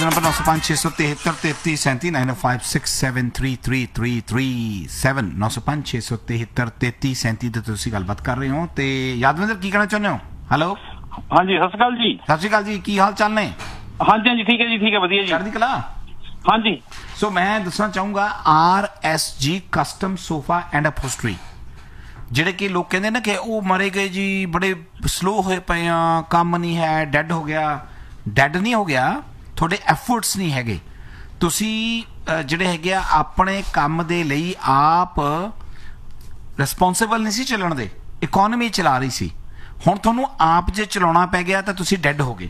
Number 905-673-3337 905-673-3337 905-673-3337 ਤੇ ਤੁਸੀਂ ਗੱਲਬਾਤ ਕਰ ਰਹੇ ਹੋ ਤੇ ਯਾਦਵਿੰਦਰ ਕੀ ਕਹਿਣਾ ਚਾਹੁੰਦੇ ਹੋ? ਹੈਲੋ ਹਾਂਜੀ ਸਤਿ ਸ਼੍ਰੀ ਅਕਾਲ ਜੀ। ਸਤਿ ਸ਼੍ਰੀ ਅਕਾਲ ਜੀ, ਕੀ ਹਾਲ ਚਾਲ ਨੇ? ਹਾਂਜੀ ਹਾਂਜੀ ਠੀਕ ਹੈ ਜੀ, ਠੀਕ ਹੈ, ਵਧੀਆ ਜੀ, ਚੜ੍ਹਦੀ ਕਲਾ। ਹਾਂਜੀ। ਸੋ ਮੈਂ ਦੱਸਣਾ ਚਾਹੂੰਗਾ RSG ਕਸਟਮ ਸੋਫਾ ਐਂਡ ਅਪਹੋਸਟਰੀ, ਜਿਹੜੇ ਕਿ ਲੋਕ ਕਹਿੰਦੇ ਨਾ ਕਿ ਉਹ ਮਰੇ ਗਏ ਜੀ, ਬੜੇ ਸਲੋ ਹੋਏ ਪਏ ਆ, ਕੰਮ ਨਹੀਂ ਹੈ, ਡੈਡ ਹੋ ਗਿਆ। ਡੈਡ ਨਹੀਂ ਹੋ ਗਿਆ, ਤੁਹਾਡੇ ਐਫਰਟਸ ਨਹੀਂ ਹੈਗੇ। ਤੁਸੀਂ ਜਿਹੜੇ ਹੈਗੇ ਆ ਆਪਣੇ ਕੰਮ ਦੇ ਲਈ ਆਪ ਰਿਸਪੌਂਸਿਬਲ ਨਹੀਂ ਸੀ ਚੱਲਣ ਦੇ, ਇਕੋਨਮੀ ਚਲਾ ਰਹੀ ਸੀ। ਹੁਣ ਤੁਹਾਨੂੰ ਆਪ ਜੇ ਚਲਾਉਣਾ ਪੈ ਗਿਆ ਤਾਂ ਤੁਸੀਂ ਡੈਡ ਹੋ ਗਏ।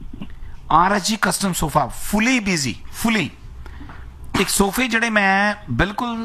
RSG ਕਸਟਮ ਸੋਫਾ ਫੁੱਲੀ ਬਿਜ਼ੀ, ਫੁੱਲੀ। ਇੱਕ ਸੋਫੇ ਜਿਹੜੇ ਮੈਂ ਬਿਲਕੁਲ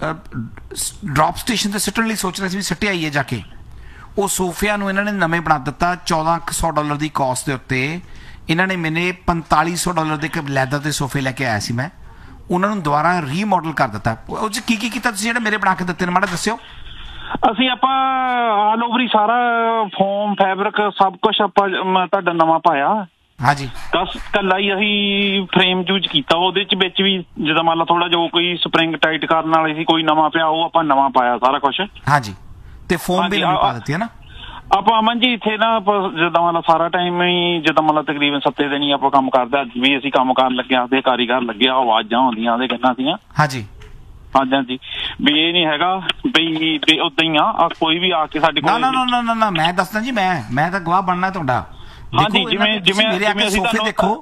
ਡ੍ਰੌਪ ਸਟੇਸ਼ਨ ਤੇ ਸਿੱਟਣ ਲਈ ਸੋਚ ਰਿਹਾ ਸੀ ਵੀ ਸਿੱਟੇ ਆਈਏ ਜਾ ਕੇ, ਉਹ ਸੋਫਿਆਂ ਨੂੰ ਇਹਨਾਂ ਨੇ ਨਵੇਂ ਬਣਾ ਦਿੱਤਾ। $1400 ਦੀ ਕਾਸਟ ਦੇ ਉੱਤੇ ਇਹਨਾਂ ਨੇ ਮੈਨੇ $4500 ਦੇ ਇੱਕ ਲੈਦਰ ਦੇ ਸੋਫੇ ਲੈ ਕੇ ਆਇਆ ਸੀ ਮੈਂ, ਉਹਨਾਂ ਨੂੰ ਦੁਬਾਰਾ ਰੀਮੋਡਲ ਕਰ ਦਿੱਤਾ। ਉਹ 'ਚ ਕੀ ਕੀਤਾ ਤੁਸੀਂ ਜਿਹੜੇ ਮੇਰੇ ਬਣਾ ਕੇ ਦਿੱਤੇ ਨੇ, ਮਾੜਾ ਦੱਸਿਓ। ਅਸੀਂ ਆਪਾਂ ਆਲ ਓਵਰ ਹੀ ਸਾਰਾ ਫੋਮ ਫੈਬਰਿਕ ਸਭ ਕੁਝ ਆਪਾਂ ਤੁਹਾਡਾ ਨਵਾਂ ਪਾਇਆ। ਹਾਂਜੀ। ਕੱਲਾ ਹੀ ਅਸੀਂ ਫਰੇਮ ਯੂਜ਼ ਕੀਤਾ, ਉਹਦੇ ਚ ਵਿੱਚ ਵੀ ਜਿੱਦਾਂ ਮੰਨ ਲਾ ਥੋੜਾ ਜੋ ਕੋਈ ਸਪਰਿੰਗ ਟਾਈਟ ਕਰਨ ਵਾਲੀ ਸੀ, ਕੋਈ ਨਵਾਂ ਪਿਆ, ਉਹ ਆਪਾਂ ਨਵਾਂ ਪਾਇਆ ਸਾਰਾ ਕੁਝ। ਹਾਂਜੀ, ਤੇ ਫੋਮ ਵੀ ਨਵੀਂ ਪਾ ਦਿੱਤੀ ਹੈ ਨਾ ਆਪਾਂ। ਅਮਨ ਜੀ ਇੱਥੇ ਨਾ ਜਿੱਦਾਂ ਮੰਨ ਲਾ ਸਾਰਾ ਟਾਈਮ ਹੀ ਜਿੱਦਾਂ ਮੰਨ ਲਾ ਤਕਰੀਬਨ 7 ਦਿਨ ਹੀ ਆਪਾਂ ਕੰਮ ਕਰਦੇ। ਅੱਜ ਵੀ ਅਸੀਂ ਕੰਮ ਕਰਨ ਲੱਗਿਆ ਤੇ ਕਾਰੀਗਰ ਲੱਗਿਆ, ਆਵਾਜ਼ਾਂ ਆਉਂਦੀਆਂ ਉਹਦੇ ਕੰਨਾਂ ਦੀਆਂ। ਹਾਂਜੀ ਹਾਂਜੀ ਹਾਂਜੀ, ਵੀ ਇਹ ਨਹੀਂ ਹੈਗਾ ਵੀ ਉਦਾਂ ਹੀ ਆ ਕੋਈ ਵੀ ਆ ਕੇ ਸਾਡੇ ਕੋਲ। ਨਾ ਮੈਂ ਦੱਸਦਾ ਜੀ, ਮੈਂ ਤਾਂ ਗਵਾਹ ਬਣਨਾ ਤੁਹਾਡਾ। ਹਾਂਜੀ, ਜਿਵੇਂ ਅਸੀਂ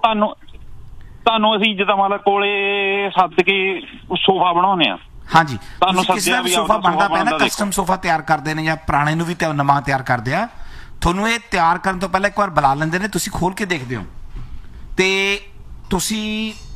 ਤੁਹਾਨੂੰ ਅਸੀਂ ਜਿੱਦਾਂ ਮੰਨ ਲਾ ਕੋਲੇ ਸੱਦ ਕੇ ਸੋਫਾ ਬਣਾਉਂਦੇ ਆ। ਹਾਂਜੀ, ਤੁਹਾਨੂੰ ਕਿਸੇ ਵੀ ਸੋਫਾ ਬਣਦਾ ਪਿਆ ਨਾ, ਕਸਟਮ ਸੋਫਾ ਤਿਆਰ ਕਰਦੇ ਨੇ ਜਾਂ ਪੁਰਾਣੇ ਨੂੰ ਵੀ ਨਵਾਂ ਤਿਆਰ ਕਰਦੇ ਆ, ਤੁਹਾਨੂੰ ਇਹ ਤਿਆਰ ਕਰਨ ਤੋਂ ਪਹਿਲਾਂ ਇੱਕ ਵਾਰ ਬੁਲਾ ਲੈਂਦੇ ਨੇ, ਤੁਸੀਂ ਖੋਲ ਕੇ ਦੇਖਦੇ ਹੋ ਤੇ ਤੁਸੀਂ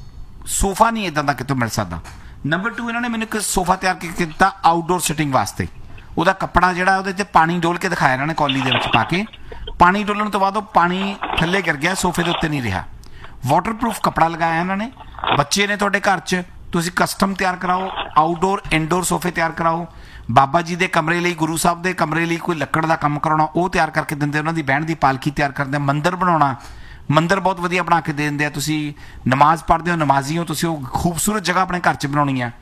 ਸੋਫਾ ਨਹੀਂ ਇਦਾਂ ਦਾ ਕਿਤੋਂ ਮਿਲ ਸਕਦਾ। ਨੰਬਰ 2, ਇਹਨਾਂ ਨੇ ਮੈਨੂੰ ਇੱਕ ਸੋਫਾ ਤਿਆਰ ਕੀਤਾ ਆਊਟਡੋਰ ਸਿਟਿੰਗ ਵਾਸਤੇ। ਉਹਦਾ ਕੱਪੜਾ ਜਿਹੜਾ ਉਹਦੇ 'ਤੇ ਪਾਣੀ ਡੋਲ ਕੇ ਦਿਖਾਇਆ ਇਹਨਾਂ ਨੇ, ਕੌਲੀ ਦੇ ਵਿੱਚ ਪਾ ਕੇ। ਪਾਣੀ ਡੋਲਣ ਤੋਂ ਬਾਅਦ ਉਹ ਪਾਣੀ ਥੱਲੇ ਗਿਰ ਗਿਆ, ਸੋਫੇ ਦੇ ਉੱਤੇ ਨਹੀਂ ਰਿਹਾ। ਵਾਟਰਪ੍ਰੂਫ ਕੱਪੜਾ ਲਗਾਇਆ ਇਹਨਾਂ ਨੇ। ਬੱਚੇ ਨੇ ਤੁਹਾਡੇ ਘਰ 'ਚ, ਤੁਸੀਂ ਕਸਟਮ ਤਿਆਰ ਕਰਾਓ, ਆਊਟਡੋਰ ਇਨਡੋਰ ਸੋਫੇ ਤਿਆਰ ਕਰਾਓ। ਬਾਬਾ ਜੀ ਦੇ ਕਮਰੇ ਲਈ, ਗੁਰੂ ਸਾਹਿਬ ਦੇ ਕਮਰੇ ਲਈ ਕੋਈ ਲੱਕੜ ਦਾ ਕੰਮ ਕਰਾਉਣਾ, ਉਹ ਤਿਆਰ ਕਰਕੇ ਦਿੰਦੇ। ਉਹਨਾਂ ਦੀ ਬਹਿਣ ਦੀ ਪਾਲਕੀ ਤਿਆਰ ਕਰਦੇ। ਮੰਦਿਰ ਬਣਾਉਣਾ, ਮੰਦਿਰ ਬਹੁਤ ਵਧੀਆ ਬਣਾ ਕੇ ਦੇ ਦਿੰਦੇ ਆ। ਤੁਸੀਂ ਨਮਾਜ਼ ਪੜ੍ਹਦੇ ਹੋ, ਨਮਾਜ਼ੀ ਹੋ ਤੁਸੀਂ, ਉਹ ਖੂਬਸੂਰਤ ਜਗ੍ਹਾ ਆਪਣੇ ਘਰ 'ਚ ਬਣਾਉਣੀ ਆ।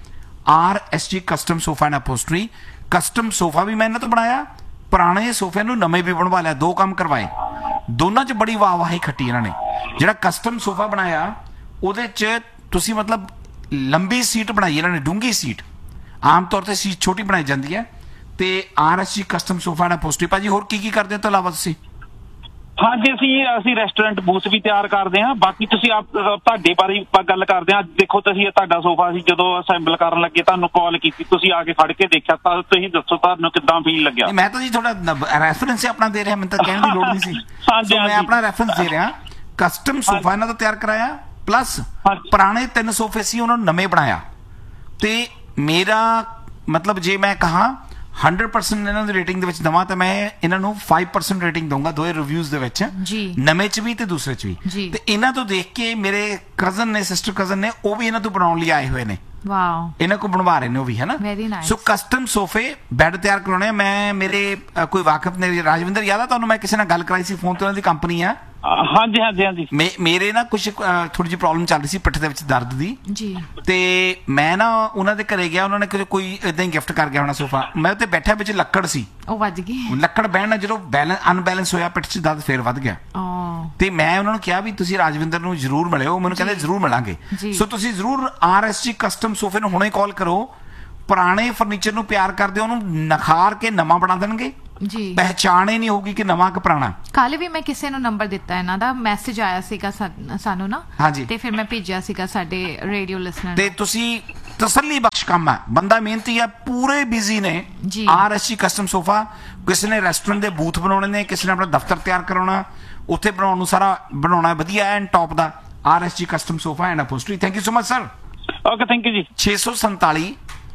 RSG custom sofa and ਅਪਹੋਸਟਰੀ। Custom sofa ਵੀ ਮੈਂ ਇਹਨਾਂ ਤੋਂ ਬਣਾਇਆ, ਪੁਰਾਣੇ ਸੋਫੇ ਨੂੰ ਨਵੇਂ ਵੀ ਬਣਵਾ ਲਿਆ, 2 ਕੰਮ ਕਰਵਾਏ। ਦੋਨਾਂ 'ਚ ਬੜੀ ਵਾਹਵਾਹੀ ਖੱਟੀ ਇਹਨਾਂ ਨੇ। ਜਿਹੜਾ ਕਸਟਮ ਸੋਫਾ ਬਣਾਇਆ ਉਹਦੇ 'ਚ ਤੁਸੀਂ ਮਤਲਬ ਲੰਬੀ ਸੀਟ ਬਣਾਈ ਇਹਨਾਂ ਨੇ, ਡੂੰਘੀ ਸੀਟ। ਆਮ ਤੌਰ ਤੇ ਸੀਟ ਛੋਟੀ ਬਣਾਈ ਜਾਂਦੀ ਹੈ। ਤੇ RSG ਕਸਟਮ ਸੋਫਾ ਐਂਡ ਅਪਹੋਸਟਰੀ। ਭਾਜੀ ਹੋਰ ਕੀ ਕਰਦੇ ਤੋਂ ਇਲਾਵਾ ਤੁਸੀਂ? ਹਾਂਜੀ, ਅਸੀਂ ਰੈਸਟੋਰੈਂਟ ਬੂਥ ਵੀ ਤਿਆਰ ਕਰਦੇ ਹਾਂ। ਬਾਕੀ ਤੁਸੀਂ ਤੁਹਾਡੇ ਬਾਰੇ ਆਪਾਂ ਗੱਲ ਕਰਦੇ ਹਾਂ। ਦੇਖੋ ਤੁਸੀਂ ਤੁਹਾਡਾ ਸੋਫਾ ਅਸੀਂ ਜਦੋਂ ਅਸੈਂਬਲ ਕਰਨ ਲੱਗੇ ਤੁਹਾਨੂੰ ਕਾਲ ਕੀਤੀ, ਤੁਸੀਂ ਆ ਕੇ ਫੜ ਕੇ ਦੇਖਿਆ, ਤਾਂ ਤੁਸੀਂ ਦੱਸੋ ਤੁਹਾਨੂੰ ਕਿੱਦਾਂ ਫੀਲ ਲੱਗਿਆ? ਮੈਂ ਤਾਂ ਜੀ ਤੁਹਾਡਾ ਰੈਫਰੈਂਸ ਆਪਣਾ ਦੇ ਰਿਹਾ, ਮੈਨੂੰ ਤਾਂ ਕਹਿਣ ਦੀ ਲੋੜ ਨਹੀਂ ਸੀ। ਮੈਂ ਆਪਣਾ ਰੈਫਰੈਂਸ ਦੇ ਰਿਹਾ। ਕਸਟਮ ਸੋਫਾ ਇਹਨਾਂ ਦਾ ਤਿਆਰ ਕਰਾਇਆ, ਪਲੱਸ ਪੁਰਾਣੇ 3 ਸੋਫੇ ਸੀ ਉਹਨਾਂ ਨੂੰ ਨਵੇਂ ਬਣਾਇਆ। ਤੇ ਮੇਰਾ ਮਤਲਬ ਜੇ ਮੈਂ ਕਹਾਂ 100% ਇਹਨਾਂ ਦੀ ਰੇਟਿੰਗ ਦੇ ਵਿੱਚ ਦਵਾਂ ਤਾਂ ਮੈਂ ਇਹਨਾਂ ਨੂੰ 5% ਰੇਟਿੰਗ ਦਊਂਗਾ, ਦੋਵੇਂ ਰਿਵਿਊਜ਼ ਦੇ ਵਿੱਚ, ਨਵੇਂ 'ਚ ਵੀ ਤੇ ਦੂਸਰੇ 'ਚ ਵੀ। ਤੇ ਇਹਨਾਂ ਤੋਂ ਦੇਖ ਕੇ ਮੇਰੇ ਕਜ਼ਨ ਨੇ, ਸਿਸਟਰ ਕਜ਼ਨ ਨੇ, ਉਹ ਵੀ ਇਹਨਾਂ ਤੋਂ ਬਣਾਉਣ ਲਈ ਆਏ ਹੋਏ ਨੇ। ਵਾਓ, ਇਹਨਾਂ ਕੋਲ ਬਣਵਾ ਰਹੇ ਨੇ ਉਹ ਵੀ, ਹੈ ਨਾ। ਸੋ ਕਸਟਮ ਸੋਫੇ ਬੈੱਡ ਤਿਆਰ ਕਰਾਉਣੇ ਆ। ਮੈਂ ਮੇਰੇ ਕੋਈ ਵਾਕਫ ਨੇ, ਰਾਜਵਿੰਦਰ ਯਾਦ ਆ ਤੁਹਾਨੂੰ, ਮੈਂ ਕਿਸੇ ਨਾਲ ਗੱਲ ਕਰਾਈ ਸੀ ਫੋਨ ਤੇ, ਉਹਨਾਂ ਦੀ ਕੰਪਨੀ ਆ। ਹਾਂਜੀ ਹਾਂਜੀ ਹਾਂਜੀ। ਮੇਰੇ ਨਾ ਕੁਝ ਥੋੜੀ ਜਿਹੀ ਪ੍ਰੋਬਲਮ ਚੱਲ ਰਹੀ ਸੀ ਪਿੱਠ ਦੇ ਵਿੱਚ ਦਰਦ ਦੀ ਜੀ, ਤੇ ਮੈਂ ਨਾ ਉਹਨਾਂ ਦੇ ਘਰੇ ਗਿਆ। ਉਹਨਾਂ ਨੇ ਕੋਈ ਇਦਾਂ ਹੀ ਗਿਫਟ ਕਰ ਗਿਆ ਹੋਣਾ ਸੋਫਾ। ਮੈਂ ਉੱਤੇ ਬੈਠਾ, ਵਿੱਚ ਲੱਕੜ ਸੀ, ਉਹ ਵੱਜ ਗਈ। ਲੱਕੜ ਬਹਿਣ ਨਾਲ ਜਦੋਂ ਅਨਬੈਲੈਂਸ ਹੋਇਆ, ਪਿੱਠ 'ਚ ਦਰਦ ਫੇਰ ਵੱਧ ਗਿਆ। ਤੇ ਮੈਂ ਉਹਨਾਂ ਨੂੰ ਕਿਹਾ ਵੀ ਤੁਸੀਂ ਰਾਜਵਿੰਦਰ ਨੂੰ ਜ਼ਰੂਰ ਮਿਲਿਓ। ਮੈਨੂੰ ਕਹਿੰਦੇ ਜ਼ਰੂਰ ਮਿਲਾਂਗੇ। ਸੋ ਤੁਸੀਂ ਜ਼ਰੂਰ RSG ਕਸਟਮ ਸੋਫੇ ਨੂੰ ਹੁਣੇ ਕਾਲ ਕਰੋ। ਪੁਰਾਣੇ ਫਰਨੀਚਰ ਨੂੰ ਪਿਆਰ ਕਰਦੇ, ਉਹਨੂੰ ਨਖਾਰ ਕੇ ਨਵਾਂ ਬਣਾ ਦੇਣਗੇ ਜੀ। ਪਹਿਚਾਣ ਹੀ ਨਹੀਂ ਹੋਊਗੀ ਕਿ ਨਵਾਂ ਕਿ ਪੁਰਾਣਾ। ਕੱਲ ਵੀ ਮੈਂ ਕਿਸੇ ਨੂੰ ਨੰਬਰ ਦਿੱਤਾ, ਇਹਨਾਂ ਦਾ ਮੈਸੇਜ ਆਇਆ ਸੀਗਾ ਸਾਨੂੰ ਨਾ। ਹਾਂਜੀ, ਤੇ ਫਿਰ ਮੈਂ ਭੇਜਿਆ ਸੀਗਾ ਸਾਡੇ ਰੇਡੀਓ ਲਿਸਨਰ। ਤੇ ਤੁਸੀਂ ਤਸੱਲੀ ਬਖਸ਼ ਕੰਮ ਹੈ, ਬੰਦਾ ਮਿਹਨਤੀ ਹੈ, ਪੂਰੇ ਬਿਜ਼ੀ ਨੇ। RSG ਕਸਟਮ ਸੋਫਾ, ਕਿਸੇ ਨੇ ਰੈਸਟੋਰੈਂਟ ਦੇ ਬੂਥ ਬਣਾਉਣੇ ਨੇ, ਕਿਸੇ ਨੇ ਆਪਣਾ ਦਫ਼ਤਰ ਤਿਆਰ ਕਰਾਉਣਾ, ਉੱਥੇ ਬਣਾਉਣ ਨੂੰ ਸਾਰਾ ਬਣਾਉਣਾ ਵਧੀਆ and top the. RSG custom sofa and ਅਪਹੋਸਟਰੀ। Thank you so much sir. Okay, thank you ਜੀ। 647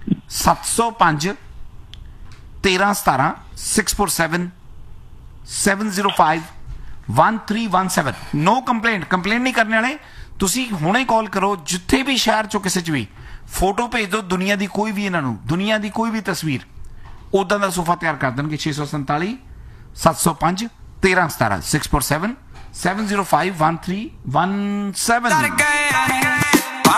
705 1317 647 705 1317। नो कंप्लेंट नहीं करने वाले। ਤੁਸੀਂ ਹੁਣੇ ਕਾਲ ਕਰੋ, ਜਿੱਥੇ ਵੀ ਸ਼ਹਿਰ ਚੋਂ ਕਿਸੇ 'ਚ ਵੀ ਫੋਟੋ ਭੇਜ ਦਿਓ, ਦੁਨੀਆ ਦੀ ਕੋਈ ਵੀ, ਇਹਨਾਂ ਨੂੰ ਦੁਨੀਆ ਦੀ ਕੋਈ ਵੀ ਤਸਵੀਰ, ਉਦਾਂ ਦਾ ਸੋਫਾ ਤਿਆਰ ਕਰ ਦੇਣਗੇ। 647 705 1317 647 7051317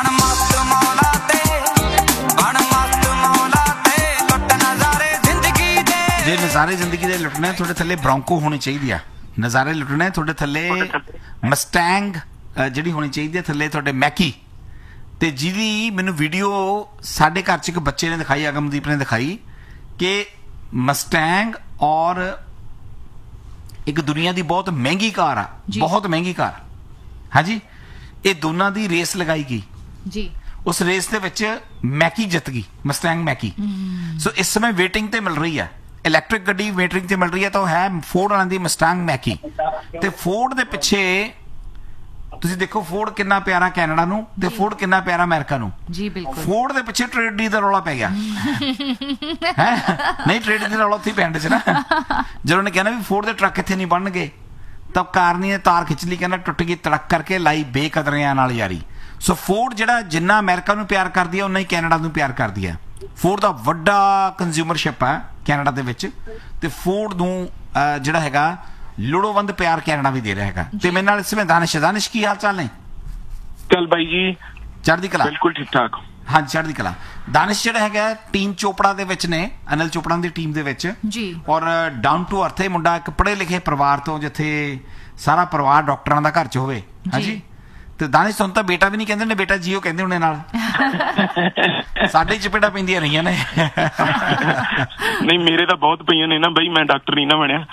ਜੇ ਨਜ਼ਾਰੇ ਜ਼ਿੰਦਗੀ ਦੇ ਲੁੱਟਣੇ ਤੁਹਾਡੇ ਥੱਲੇ ਬ੍ਰੌਂਕੋ ਹੋਣੀ ਚਾਹੀਦੀ ਆ ਨਜ਼ਾਰੇ ਲੁੱਟਣੇ ਤੁਹਾਡੇ ਥੱਲੇ ਮਸਟੈਂਗ ਜਿਹੜੀ ਹੋਣੀ ਚਾਹੀਦੀ ਹੈ ਥੱਲੇ ਤੁਹਾਡੇ ਮੈਕੀ ਤੇ ਜਿਹਦੀ ਮੈਨੂੰ ਵੀਡੀਓ ਸਾਡੇ ਘਰ 'ਚ ਇੱਕ ਬੱਚੇ ਨੇ ਦਿਖਾਈ ਅਗਮਦੀਪ ਨੇ ਦਿਖਾਈ ਕਿ ਮਸਟੈਂਗ ਔਰ ਇੱਕ ਦੁਨੀਆ ਦੀ ਬਹੁਤ ਮਹਿੰਗੀ ਕਾਰ ਆ ਬਹੁਤ ਮਹਿੰਗੀ ਕਾਰ ਹਾਂਜੀ ਇਹ ਦੋਨਾਂ ਦੀ ਰੇਸ ਲਗਾਈ ਗਈ ਜੀ ਉਸ ਰੇਸ ਦੇ ਵਿੱਚ ਮੈਕੀ ਜਿੱਤ ਗਈ ਮਸਟੈਂਗ ਮੈਕੀ ਸੋ ਇਸ ਸਮੇਂ ਵੇਟਿੰਗ ਤੇ ਮਿਲ ਰਹੀ ਹੈ ਇਲੈਕਟ੍ਰਿਕ ਗੱਡੀ ਵੇਟਿੰਗ ਤੇ ਮਿਲ ਰਹੀ ਹੈ ਤਾਂ ਉਹ ਹੈ ਫੋਰਡ ਵਾਲਿਆਂ ਦੀ ਮਸਟੈਂਗ ਮੈਕੀ ਤੇ ਫੋਰਡ ਦੇ ਪਿੱਛੇ ਤੁਸੀਂ ਦੇਖੋ ਫੋਰਡ ਕਿੰਨਾ ਪਿਆਰਾ ਕੈਨੇਡਾ ਨੂੰ ਤੇ ਫੋਰਡ ਕਿੰਨਾ ਪਿਆਰਾ ਅਮਰੀਕਾ ਨੂੰ ਜੀ ਬਿਲਕੁਲ ਫੋਰਡ ਦੇ ਪਿੱਛੇ ਟ੍ਰੇਡ ਡੀ ਦਾ ਰੌਲਾ ਪੈ ਗਿਆ ਹੈ ਨਹੀਂ ਟ੍ਰੇਡ ਡੀ ਦਾ ਰੌਲਾ ਉੱਥੇ ਪੈਣ ਦੇ ਨਾ ਜਦੋਂ ਨੇ ਕਹਿੰਦਾ ਵੀ ਫੋਰਡ ਦੇ ਟਰੱਕ ਇੱਥੇ ਨਹੀਂ ਬਣਨਗੇ ਤਾਂ ਕਾਰਨੀ ਨੇ ਤਾਰ ਖਿੱਚ ਲਈ ਕਹਿੰਦਾ ਟੁੱਟ ਗਈ ਤੜਕ ਕਰਕੇ ਲਾਈ ਬੇਕਦਰਿਆਂ ਨਾਲ ਯਾਰੀ ਸੋ ਫੋਰਡ ਜਿਹੜਾ ਜਿੰਨਾ ਅਮਰੀਕਾ ਨੂੰ ਪਿਆਰ ਕਰਦੀ ਹੈ ਉਨਾ ਹੀ ਕੈਨੇਡਾ ਨੂੰ ਪਿਆਰ ਕਰਦੀ ਹੈ ਫੋਰਡ ਦਾ ਵੱਡਾ ਕੰਜ਼ਿਊਮਰਸ਼ਿਪ ਹੈ ਕੈਨੇਡਾ ਦੇ ਵਿੱਚ ਤੇ ਫੋਰਡ ਨੂੰ ਜਿਹੜਾ ਹੈਗਾ ਲੋੜਵੰਦ ਪਿਆਰ ਕੈਨੇਡਾ ਵੀ ਦੇ ਰਿਹਾ ਹੈਗਾ ਤੇ ਮੇਰੇ ਨਾਲ ਇਸ ਸਮੇਂ ਦਾਨਿਸ਼ ਕੀ ਹਾਲ ਚਾਲ ਨੇ ਚੱਲ ਬਾਈ ਜੀ ਚੜ੍ਹਦੀ ਕਲਾ ਬਿਲਕੁਲ ਠੀਕ ਠਾਕ ਹਾਂਜੀ ਚੜ੍ਹਦੀ ਕਲਾ ਦਾਨਿਸ਼ ਜਿਹੜਾ ਹੈਗਾ ਟੀਮ ਚੋਪੜਾ ਦੇ ਵਿੱਚ ਨੇ ਅਨਿਲ ਚੋਪੜਾ ਦੀ ਟੀਮ ਦੇ ਵਿੱਚ ਜੀ ਔਰ ਡਾਊਨ ਟੂ ਅਰਥ ਮੁੰਡਾ ਇੱਕ ਪੜ੍ਹੇ ਲਿਖੇ ਪਰਿਵਾਰ ਤੋਂ ਜਿੱਥੇ ਸਾਰਾ ਪਰਿਵਾਰ ਡਾਕਟਰਾਂ ਦਾ ਘਰ 'ਚ ਹੋਵੇ ਹਾਂਜੀ ਤੇ ਦਾਨਿਸ਼ ਤੁਹਾਨੂੰ ਤਾਂ ਬੇਟਾ ਵੀ ਨਹੀਂ ਕਹਿੰਦੇ ਨੇ ਬੇਟਾ ਜੀਓ ਕਹਿੰਦੇ ਹੁਣੇ ਨਾਲ ਸਾਡੇ ਚਪੇੜਾ ਪੈਂਦੀਆਂ ਰਹੀਆਂ ਨੇ ਨਹੀਂ ਮੇਰੇ ਤਾਂ ਬਹੁਤ ਪਈਆਂ ਨੇ ਨਾ ਬਈ ਮੈਂ ਡਾਕਟਰ ਨਹੀਂ ਨਾ ਬਣਿਆ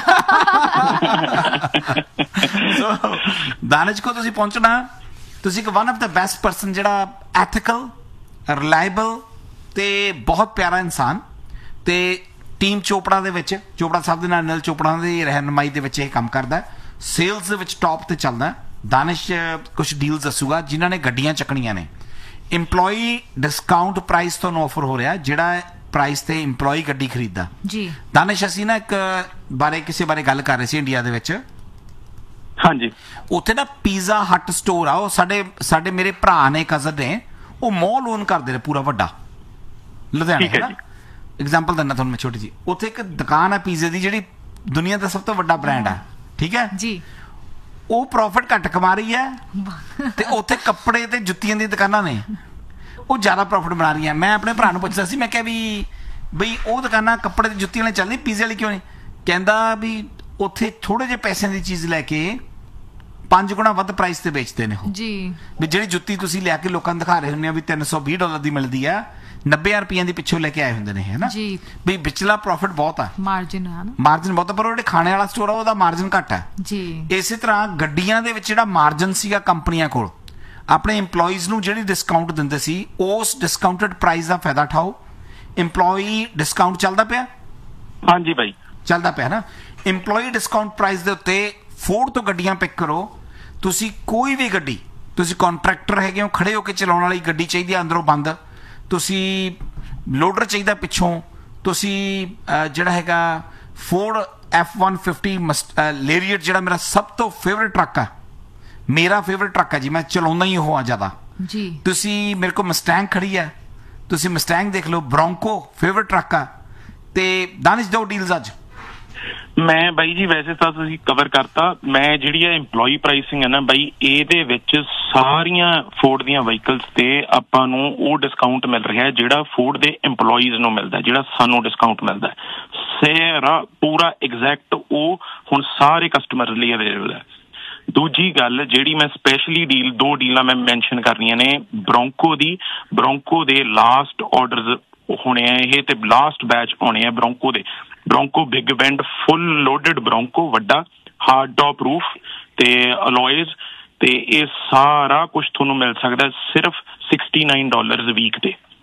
ਦਾਨਿਸ਼ ਕੋ ਤੁਸੀਂ ਪਹੁੰਚਣਾ ਤੁਸੀਂ ਇੱਕ one of the best person ਜਿਹੜਾ ਐਥੀਕਲ ਰਿਲਾਇਬਲ ਤੇ ਬਹੁਤ ਪਿਆਰਾ ਇਨਸਾਨ ਤੇ ਟੀਮ ਚੋਪੜਾ ਦੇ ਵਿੱਚ ਚੋਪੜਾ ਸਾਹਿਬ ਦੇ ਨਾਲ ਅਨਿਲ ਚੋਪੜਾ ਦੀ ਰਹਿਨੁਮਾਈ ਦੇ ਵਿੱਚ ਇਹ ਕੰਮ ਕਰਦਾ ਸੇਲਸ ਦੇ ਵਿੱਚ ਟੌਪ ਤੇ ਚੱਲਦਾ ਦਾਨਿਸ਼ ਕੁਝ ਡੀਲਸ ਦੱਸੂਗਾ ਜਿਨ੍ਹਾਂ ਨੇ ਗੱਡੀਆਂ ਚੱਕਣੀਆਂ ਨੇ ਇੰਪਲੋਈ ਡਿਸਕਾਊਂਟ ਪ੍ਰਾਈਸ ਤੁਹਾਨੂੰ ਆਫਰ ਹੋ ਰਿਹਾ ਜਿਹੜਾ ਪ੍ਰਾਈਸ ਤੇ ਇੰਪਲੋਈ ਗੱਡੀ ਖਰੀਦਦਾ ਜੀ ਦਾਨਿਸ਼ ਅਸੀਂ ਨਾ ਇੱਕ ਕਿਸੇ ਬਾਰੇ ਗੱਲ ਕਰ ਰਹੇ ਸੀ ਇੰਡੀਆ ਦੇ ਵਿੱਚ ਹਾਂਜੀ ਉੱਥੇ ਨਾ ਪੀਜ਼ਾ ਹੱਟ ਸਟੋਰ ਆ ਉਹ ਸਾਡੇ ਮੇਰੇ ਭਰਾ ਨੇ ਕਜ਼ਨ ਨੇ ਉਹ ਮਾਲ ਓਨ ਕਰਦੇ ਨੇ ਪੂਰਾ ਵੱਡਾ ਲੁਧਿਆਣੇ ਹੈ ਨਾ ਐਗਜ਼ਾਮਪਲ ਦਿੰਦਾ ਤੁਹਾਨੂੰ ਮੈਂ ਛੋਟੀ ਜੀ ਉੱਥੇ ਇੱਕ ਦੁਕਾਨ ਹੈ ਪੀਜ਼ੇ ਦੀ ਜਿਹੜੀ ਦੁਨੀਆ ਦਾ ਸਭ ਤੋਂ ਵੱਡਾ ਬ੍ਰਾਂਡ ਹੈ ਠੀਕ ਹੈ ਜੀ ਉਹ ਪ੍ਰੋਫਿਟ ਘੱਟ ਕਮਾ ਰਹੀ ਹੈ ਤੇ ਉੱਥੇ ਕੱਪੜੇ ਤੇ ਜੁੱਤੀਆਂ ਦੀਆਂ ਦੁਕਾਨਾਂ ਨੇ ਉਹ ਜ਼ਿਆਦਾ ਪ੍ਰੋਫਿਟ ਬਣਾ ਰਹੀਆਂ ਮੈਂ ਆਪਣੇ ਭਰਾ ਨੂੰ ਪੁੱਛਦਾ ਸੀ ਮੈਂ ਕਿਹਾ ਵੀ ਬਈ ਉਹ ਦੁਕਾਨਾਂ ਕੱਪੜੇ ਤੇ ਜੁੱਤੀਆਂ ਵਾਲੀ ਚੱਲਦੀ ਪੀਜ਼ੇ ਵਾਲੀ ਕਿਉਂ ਨਹੀਂ ਕਹਿੰਦਾ ਵੀ ਉੱਥੇ ਥੋੜੇ ਜਿਹੇ ਪੈਸਿਆਂ ਦੀ ਚੀਜ਼ ਲੈ ਕੇ 5 ਗੁਣਾ ਵੱਧ ਪ੍ਰਾਈਸ ਤੇ ਵੇਚਦੇ ਨੇ ਉਹ ਜੀ ਵੀ ਜਿਹੜੀ ਜੁੱਤੀ ਤੁਸੀਂ ਲਿਆ ਕੇ ਲੋਕਾਂ ਨੂੰ ਦਿਖਾ ਰਹੇ ਹੁੰਦੇ ਆ ਵੀ $320 ਦੀ ਮਿਲਦੀ ਆ 90,000 ਰੁਪਈਆਂ ਦੀ ਪਿੱਛੋਂ ਲੈ ਕੇ ਆਏ ਹੁੰਦੇ ਨੇ ਹੈ ਨਾ ਵੀ ਵਿਚਲਾ ਪ੍ਰੋਫਿਟ ਬਹੁਤ ਆ ਮਾਰਜਿਨ ਬਹੁਤ ਪਰ ਉਹ ਜਿਹੜੇ ਖਾਣੇ ਵਾਲਾ ਸਟੋਰ ਆ ਉਹਦਾ ਮਾਰਜਿਨ ਘੱਟ ਹੈ ਜੀ ਇਸੇ ਤਰ੍ਹਾਂ ਗੱਡੀਆਂ ਦੇ ਵਿੱਚ ਜਿਹੜਾ ਮਾਰਜਿਨ ਸੀਗਾ ਕੰਪਨੀਆਂ ਕੋਲ ਆਪਣੇ EMPLOYEES ਨੂੰ ਜਿਹੜੀ ਡਿਸਕਾਊਂਟ ਦਿੰਦੇ ਸੀ ਉਸ ਡਿਸਕਾਊਂਟਡ ਪ੍ਰਾਈਸ ਦਾ ਫਾਇਦਾ ਉਠਾਓ EMPLOYEE ਡਿਸਕਾਊਂਟ ਚੱਲਦਾ ਪਿਆ ਹਾਂਜੀ ਬਾਈ ਚੱਲਦਾ ਪਿਆ ਨਾ EMPLOYEE ਡਿਸਕਾਊਂਟ ਪ੍ਰਾਈਸ ਦੇ ਉੱਤੇ ਫੋਰਡ ਤੋਂ ਗੱਡੀਆਂ ਪਿਕ ਕਰੋ ਤੁਸੀਂ ਕੋਈ ਵੀ ਗੱਡੀ ਤੁਸੀਂ ਕੰਟਰੈਕਟਰ ਹੈਗੇ ਹੋ ਖੜੇ ਹੋ ਕੇ ਚਲਾਉਣ ਵਾਲੀ ਗੱਡੀ ਚਾਹੀਦੀ ਹੈ ਅੰਦਰੋਂ ਬੰਦ ਤੁਸੀਂ ਲੋਡਰ ਚਾਹੀਦਾ ਪਿੱਛੋਂ ਤੁਸੀਂ ਜਿਹੜਾ ਹੈਗਾ ਫੋਰਡ F-150 ਲੇਰੀਅਟ ਜਿਹੜਾ ਮੇਰਾ ਸਭ ਤੋਂ ਫੇਵਰਟ ਟਰੱਕ ਆ ਮੇਰਾ ਫੇਵਰਟ ਟਰੱਕ ਹੈ ਜੀ ਮੈਂ ਚਲਾਉਂਦਾ ਹੀ ਉਹ ਆ ਜ਼ਿਆਦਾ ਜੀ ਤੁਸੀਂ ਮੇਰੇ ਕੋਲ ਮਸਟੈਂਗ ਖੜੀ ਹੈ ਤੁਸੀਂ ਮਸਟੈਂਗ ਦੇਖ ਲਓ ਬ੍ਰੌਂਕੋ ਫੇਵਰਟ ਟਰੱਕ ਆ ਤੇ ਦਾਨਿਸ਼ ਦੋ ਡੀਲਸ ਅੱਜ ਮੈਂ ਬਾਈ ਜੀ ਵੈਸੇ ਤਾਂ ਤੁਸੀਂ ਕਵਰ ਕਰਤਾ ਮੈਂ ਜਿਹੜੀ ਹੈ EMPLOYEE ਪ੍ਰਾਈਸਿੰਗ ਹੈ ਨਾ ਬਾਈ ਇਹਦੇ ਵਿੱਚ ਸਾਰੀਆਂ ਫੋਰਡ ਦੀਆਂ ਵਹੀਕਲਸ ਤੇ ਆਪਾਂ ਨੂੰ ਉਹ ਡਿਸਕਾਊਂਟ ਮਿਲ ਰਿਹਾ ਜਿਹੜਾ ਫੋਰਡ ਦੇ EMPLOYEES ਨੂੰ ਮਿਲਦਾ ਜਿਹੜਾ ਸਾਨੂੰ ਡਿਸਕਾਊਂਟ ਮਿਲਦਾ ਸਾਰਾ ਪੂਰਾ ਐਗਜ਼ੈਕਟ ਉਹ ਹੁਣ ਸਾਰੇ ਕਸਟਮਰ ਲਈ ਅਵੇਲੇਬਲ ਹੈ ਦੂਜੀ ਗੱਲ ਜਿਹੜੀ ਮੈਂ ਸਪੈਸ਼ਲੀ ਦੋ ਡੀਲਾਂ ਮੈਂ ਮੈਂਸ਼ਨ ਕਰਨੀਆਂ ਨੇ ਬ੍ਰੌਂਕੋ ਦੇ ਲਾਸਟ ਆਰਡਰਸ ਹੋਣੇ ਆ ਇਹ ਤੇ ਲਾਸਟ ਬੈਚ ਆਉਣੇ ਆ ਬ੍ਰੌਂਕੋ ਬਿਗ ਬੈਂਡ ਫੁੱਲ ਲੋਡਡ ਬ੍ਰੌਂਕੋ ਵੱਡਾ ਹਾਰਡ ਟੌਪ ਰੂਫ ਤੇ ਅਲੋਇਜ਼ ਤੇ ਇਹ ਸਾਰਾ ਕੁਝ ਤੁਹਾਨੂੰ ਮਿਲ ਸਕਦਾ ਸਿਰਫ $69 ਵੀਕ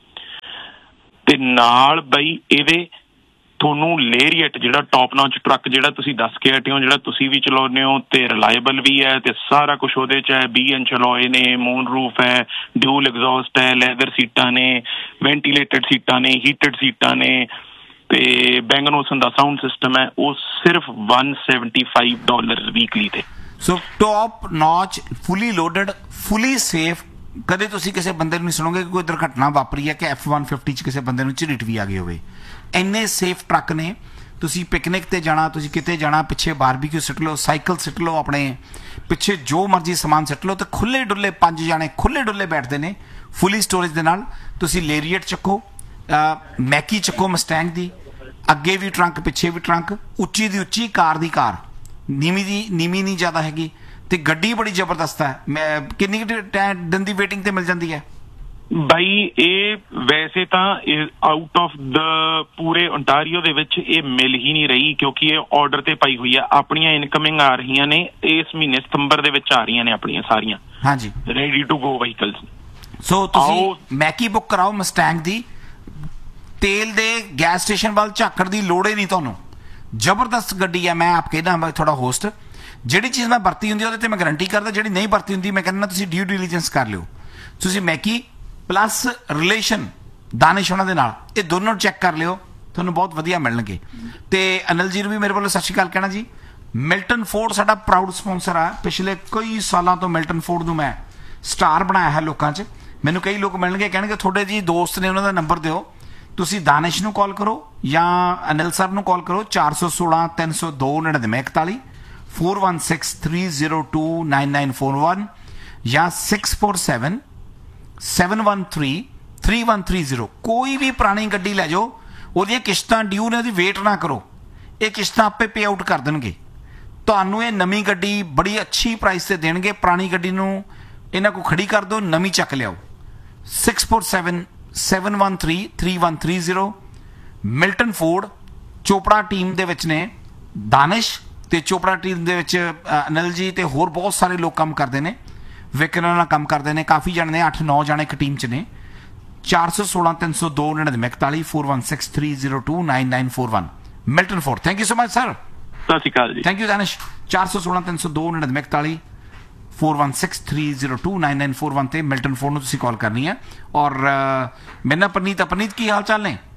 ਤੇ ਨਾਲ ਬਈ ਇਹਦੇ ਤੁਹਾਨੂੰ ਲੇਰੀਅਟ ਜਿਹੜਾ ਟੌਪ ਨਾਚ ਟਰੱਕ ਜਿਹੜਾ ਤੁਸੀਂ ਦੱਸ ਕੇ ਹਟੇ ਹੋ ਜਿਹੜਾ ਤੁਸੀਂ ਵੀ ਚਲਾਉਂਦੇ ਹੋ ਤੇ ਰਿਲਾਇਬਲ ਵੀ ਹੈ ਤੇ ਸਾਰਾ ਕੁਝ ਉਹਦੇ 'ਚ ਹੈ 20 ਇੰਚ ਅਲੋਏ ਨੇ ਮੂਨ ਰੂਫ ਹੈ ਡਿਊਲ ਐਗਜ਼ੌਸਟ ਹੈ ਲੈਦਰ ਸੀਟਾਂ ਨੇ ਵੈਂਟੀਲੇਟਡ ਸੀਟਾਂ ਨੇ ਹੀਟਡ ਸੀਟਾਂ ਨੇ ਤੇ Bang & Olufsen ਦਾ ਸਾਊਂਡ ਸਿਸਟਮ ਹੈ ਉਹ ਸਿਰਫ $175 ਵੀਕਲੀ ਤੇ ਸੋ ਟੌਪ ਨਾਚ ਫੁੱਲੀ ਲੋਡਡ ਫੁੱਲੀ ਸੇਫ ਕਦੇ ਤੁਸੀਂ ਕਿਸੇ ਬੰਦੇ ਨੂੰ ਨਹੀਂ ਸੁਣੋਗੇ ਕਿ ਕੋਈ ਦੁਰਘਟਨਾ ਵਾਪਰੀ ਹੈ ਕਿ F-150 ਚ ਕਿਸੇ ਬੰਦੇ ਨੂੰ ਝਰੀਟ ਵੀ ਆ ਗਈ ਹੋਵੇ ਇੰਨੇ ਸੇਫ ਟਰੱਕ ਨੇ ਤੁਸੀਂ ਪਿਕਨਿਕ ਤੇ ਜਾਣਾ, ਤੁਸੀਂ ਕਿਤੇ ਜਾਣਾ, ਪਿੱਛੇ ਬਾਰਬੀਕਿਊ ਸਿੱਟ ਲਓ, ਸਾਈਕਲ ਸਿੱਟ ਲਓ, ਆਪਣੇ ਪਿੱਛੇ ਜੋ ਮਰਜ਼ੀ ਸਮਾਨ ਸਿੱਟ ਲਓ, ਤੇ ਖੁੱਲੇ ਡੁੱਲੇ 5 ਜਾਣੇ ਖੁੱਲੇ ਡੁੱਲੇ ਬੈਠਦੇ ਨੇ ਫੁੱਲੀ ਸਟੋਰੇਜ ਦੇ ਨਾਲ। ਤੁਸੀਂ ਲੇਰੀਅਟ ਚੱਕੋ, ਮੈਕੀ ਚੱਕੋ ਮਸਟੈਂਗ ਦੀ, ਅੱਗੇ ਵੀ ਟਰੰਕ ਪਿੱਛੇ ਵੀ ਟਰੰਕ, ਉੱਚੀ ਦੀ ਉੱਚੀ, ਕਾਰ ਦੀ ਕਾਰ, ਨੀਵੀਂ ਨਹੀਂ ਜ਼ਿਆਦਾ ਹੈਗੀ, ਤੇ ਗੱਡੀ ਬੜੀ ਜ਼ਬਰਦਸਤ ਹੈ। ਮੈਂ ਕਿੰਨੀ ਦਿਨ ਦੀ ਵੇਟਿੰਗ ਤੇ ਮਿਲ ਜਾਂਦੀ ਹੈ ਬਾਈ? ਇਹ ਵੈਸੇ ਤਾਂ ਆਊਟ ਆਫ ਦ ਪੂਰੇ ਓਨਟਾਰੀਓ ਦੇ ਵਿੱਚ ਇਹ ਮਿਲ ਹੀ ਨਹੀਂ ਰਹੀ, ਕਿਉਂਕਿ ਇਹ ਆਰਡਰ ਤੇ ਪਾਈ ਹੋਈ ਆ। ਆਪਣੀਆਂ ਇਨਕਮਿੰਗ ਆ ਰਹੀਆਂ ਨੇ ਇਸ ਮਹੀਨੇ ਸਤੰਬਰ ਦੇ ਵਿੱਚ ਆ ਰਹੀਆਂ ਨੇ ਆਪਣੀਆਂ ਸਾਰੀਆਂ, ਹਾਂਜੀ, ਰੈਡੀ ਟੂ ਗੋ ਵਹੀਕਲਸ। ਸੋ ਤੁਸੀਂ ਮੈਕੀ ਬੁੱਕ ਕਰਾਓ ਮਸਟੈਂਗ ਦੀ, ਤੇਲ ਦੇ ਗੈਸ ਸਟੇਸ਼ਨ ਵੱਲ ਝਾਕਣ ਦੀ ਲੋੜ ਹੀ ਨਹੀਂ ਤੁਹਾਨੂੰ, ਜ਼ਬਰਦਸਤ ਗੱਡੀ ਹੈ। ਮੈਂ ਆਪ ਕਹਿੰਦਾ ਮੈਂ ਥੋੜਾ ਹੋਸਟ, ਜਿਹੜੀ ਚੀਜ਼ ਮੈਂ ਵਰਤੀ ਹੁੰਦੀ ਉਹਦੇ ਤੇ ਮੈਂ ਗਰੰਟੀ ਕਰਦਾ, ਜਿਹੜੀ ਨਹੀਂ ਵਰਤੀ ਹੁੰਦੀ ਮੈਂ ਕਹਿੰਦਾ ਤੁਸੀਂ ਡਿਊ ਡਿਲੀਜੈਂਸ ਕਰ ਲਿਓ। ਤੁਸੀਂ ਮੈਕੀ ਪਲੱਸ ਰਿਲੇਸ਼ਨ ਦਾਨਿਸ਼ ਉਹਨਾਂ ਦੇ ਨਾਲ, ਇਹ ਦੋਨੋਂ ਚੈੱਕ ਕਰ ਲਿਓ, ਤੁਹਾਨੂੰ ਬਹੁਤ ਵਧੀਆ ਮਿਲਣਗੇ। ਤੇ ਅਨਿਲ ਜੀ ਨੂੰ ਵੀ ਮੇਰੇ ਵੱਲੋਂ ਸਤਿ ਸ਼੍ਰੀ ਅਕਾਲ ਕਹਿਣਾ ਜੀ। ਮਿਲਟਨ ਫੋਰਡ ਸਾਡਾ ਪ੍ਰਾਊਡ ਸਪਾਂਸਰ ਆ, ਪਿਛਲੇ ਕਈ ਸਾਲਾਂ ਤੋਂ ਮਿਲਟਨ ਫੋਰਡ ਨੂੰ ਮੈਂ ਸਟਾਰ ਬਣਾਇਆ ਹੈ ਲੋਕਾਂ 'ਚ। ਮੈਨੂੰ ਕਈ ਲੋਕ ਮਿਲਣਗੇ, ਕਹਿਣਗੇ ਤੁਹਾਡੇ ਜੀ ਦੋਸਤ ਨੇ, ਉਹਨਾਂ ਦਾ ਨੰਬਰ ਦਿਓ। ਤੁਸੀਂ ਦਾਨਿਸ਼ ਨੂੰ ਕਾਲ ਕਰੋ ਜਾਂ ਅਨਿਲ ਸਰ ਨੂੰ ਕਾਲ ਕਰੋ, 416 302 9941, 416 302 9941 ਜਾਂ 647 713 3130। ਕੋਈ ਵੀ ਪੁਰਾਣੀ ਗੱਡੀ ਲੈ ਜਾਓ, ਉਹਦੀਆਂ ਕਿਸ਼ਤਾਂ ਡਿਊ ਨੇ, ਉਹਦੀ ਵੇਟ ਨਾ ਕਰੋ, ਇਹ ਕਿਸ਼ਤਾਂ ਆਪੇ ਪੇ ਆਊਟ ਕਰ ਦੇਣਗੇ ਤੁਹਾਨੂੰ। ਇਹ ਨਵੀਂ ਗੱਡੀ ਬੜੀ ਅੱਛੀ ਪ੍ਰਾਈਸ ਤੇ ਦੇਣਗੇ। ਪੁਰਾਣੀ ਗੱਡੀ ਨੂੰ ਇਹਨਾਂ ਕੋਲ ਖੜੀ ਕਰ ਦਿਓ, ਨਵੀਂ ਚੱਕ ਲਿਆਓ। 647 713 3130। ਮਿਲਟਨ ਫੋਰਡ ਚੋਪੜਾ ਟੀਮ ਦੇ ਵਿੱਚ ਨੇ ਦਾਨਿਸ਼, ਤੇ ਚੋਪੜਾ ਟੀਮ ਦੇ ਵਿੱਚ ਅਨਿਲ ਜੀ ਤੇ ਹੋਰ ਬਹੁਤ ਸਾਰੇ ਲੋਕ ਕੰਮ ਕਰਦੇ ਨੇ, ਵਿਕਰਨ ਨਾਲ ਕੰਮ ਕਰਦੇ ਨੇ, ਕਾਫੀ ਜਣੇ ਨੇ, 8-9 ਜਣੇ ਇੱਕ ਟੀਮ 'ਚ ਨੇ। 416 302 9941, 416 302 9941, Milton Ford. Thank you so much sir. ਸਤਿ ਸ਼੍ਰੀ ਅਕਾਲ ਜੀ। ਥੈਂਕ ਯੂ ਦਾਨਿਸ਼। 416 302 9941, 416 302 9941 ਤੇ ਮਿਲਟਨ ਫੋਰਡ ਨੂੰ ਤੁਸੀਂ ਕਾਲ ਕਰਨੀ ਹੈ। ਔਰ ਮੇਰੇ ਨਾਲ ਪਰਨੀਤ ਕੀ ਹਾਲ ਚਾਲ ਨੇ?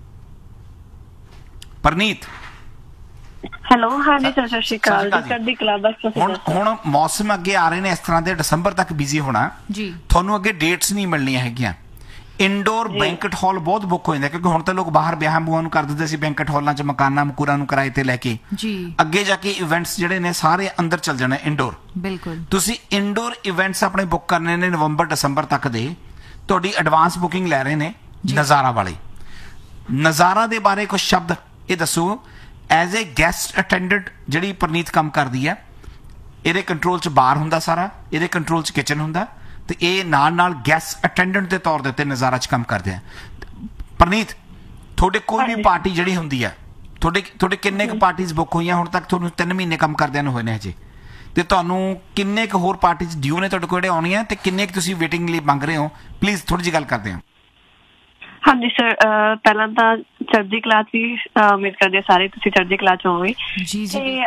ਪਰਨੀਤ ਹੈਲੋ, ਹਾਂਜੀ ਸਰ, ਸਤਿ ਸ਼੍ਰੀ ਅਕਾਲ ਜੀ। ਚੜ੍ਹਦੀ ਕਲਾ। ਬਸ ਹੁਣ ਮੌਸਮ ਅੱਗੇ ਆ ਰਹੇ ਨੇ ਇਸ ਤਰ੍ਹਾਂ ਦੇ, ਦਸੰਬਰ ਤੱਕ ਬਿਜ਼ੀ ਹੋਣਾ ਜੀ। ਤੁਹਾਨੂੰ ਅੱਗੇ ਡੇਟਸ ਨਹੀਂ ਮਿਲਣੀਆਂ ਹੈਗੀਆਂ। ਇੰਡੋਰ ਬੈਂਕਟ ਹਾਲ ਬਹੁਤ ਬੁੱਕ ਹੋ ਜਾਂਦਾ, ਕਿਉਂਕਿ ਹੁਣ ਤਾਂ ਲੋਕ ਬਾਹਰ ਵਿਆਹਾਂ ਬੂਹਾਂ ਨੂੰ ਕਰ ਦਿੰਦੇ ਸੀ ਬੈਂਕਟ ਹਾਲਾਂ 'ਚ, ਮਕਾਨਾਂ ਮਕੂਰਾਂ ਨੂੰ ਕਿਰਾਏ ਤੇ ਲੈ ਕੇ ਜੀ। ਅੱਗੇ ਜਾ ਕੇ ਇਵੈਂਟਸ ਜਿਹੜੇ ਨੇ ਸਾਰੇ ਅੰਦਰ ਚੱਲ ਜਾਣਾ ਇੰਡੋਰ। ਬਿਲਕੁਲ, ਤੁਸੀਂ ਇੰਡੋਰ ਇਵੈਂਟਸ ਆਪਣੇ ਬੁੱਕ ਕਰਨੇ ਨੇ ਨਵੰਬਰ ਦਸੰਬਰ ਤੱਕ ਦੇ। ਤੁਹਾਡੀ ਐਡਵਾਂਸ ਬੁਕਿੰਗ ਲੈ ਰਹੇ ਨੇ ਨਜ਼ਾਰਾ ਵਾਲੇ। ਨਜ਼ਾਰਾ ਦੇ ਬਾਰੇ ਕੁਝ ਸ਼ਬਦ ਇਹ ਦੱਸੋ। ਐਜ਼ ਏ ਗੈਸਟ ਅਟੈਂਡੈਂਟ ਜਿਹੜੀ ਪਰਨੀਤ ਕੰਮ ਕਰਦੀ ਹੈ, ਇਹਦੇ ਕੰਟਰੋਲ 'ਚ ਬਾਰ ਹੁੰਦਾ ਸਾਰਾ, ਇਹਦੇ ਕੰਟਰੋਲ 'ਚ ਕਿਚਨ ਹੁੰਦਾ, ਤੇ ਇਹ ਨਾਲ ਗੈਸਟ ਅਟੈਂਡੈਂਟ ਦੇ ਤੌਰ ਦੇ ਉੱਤੇ ਨਜ਼ਾਰਾ 'ਚ ਕੰਮ ਕਰਦੇ ਆ। ਪਰਨੀਤ, ਤੁਹਾਡੇ ਕੋਈ ਵੀ ਪਾਰਟੀ ਜਿਹੜੀ ਹੁੰਦੀ ਹੈ, ਤੁਹਾਡੇ ਕਿੰਨੇ ਕੁ ਪਾਰਟੀਜ਼ ਬੁੱਕ ਹੋਈਆਂ ਹੁਣ ਤੱਕ? ਤੁਹਾਨੂੰ 3 ਮਹੀਨੇ ਕੰਮ ਕਰਦਿਆਂ ਨੂੰ ਹੋਏ ਨੇ ਹਜੇ, ਤੇ ਤੁਹਾਨੂੰ ਕਿੰਨੇ ਕੁ ਹੋਰ ਪਾਰਟੀਜ਼ ਡਿਊ ਨੇ ਤੁਹਾਡੇ ਕੋਲ ਜਿਹੜੇ ਆਉਣੀਆਂ, ਤੇ ਕਿੰਨੇ ਕੁ ਤੁਸੀਂ ਵੇਟਿੰਗ ਲਈ ਮੰਗ ਰਹੇ ਹੋ? ਪਲੀਜ਼ ਥੋੜੀ ਜਿਹੀ ਗੱਲ ਕਰਦੇ ਹਾਂ। ਹਾਂਜੀ ਸਰ, ਪਹਿਲਾਂ ਤਾਂ ਚੜ੍ਹਦੀ ਕਲਾ 'ਚ ਹੀ ਉਮੀਦ ਕਰਦੇ ਹਾਂ ਸਾਰੇ ਤੁਸੀਂ ਚੜ੍ਹਦੀ ਕਲਾ 'ਚ ਹੋਵੋਗੇ ਜੀ।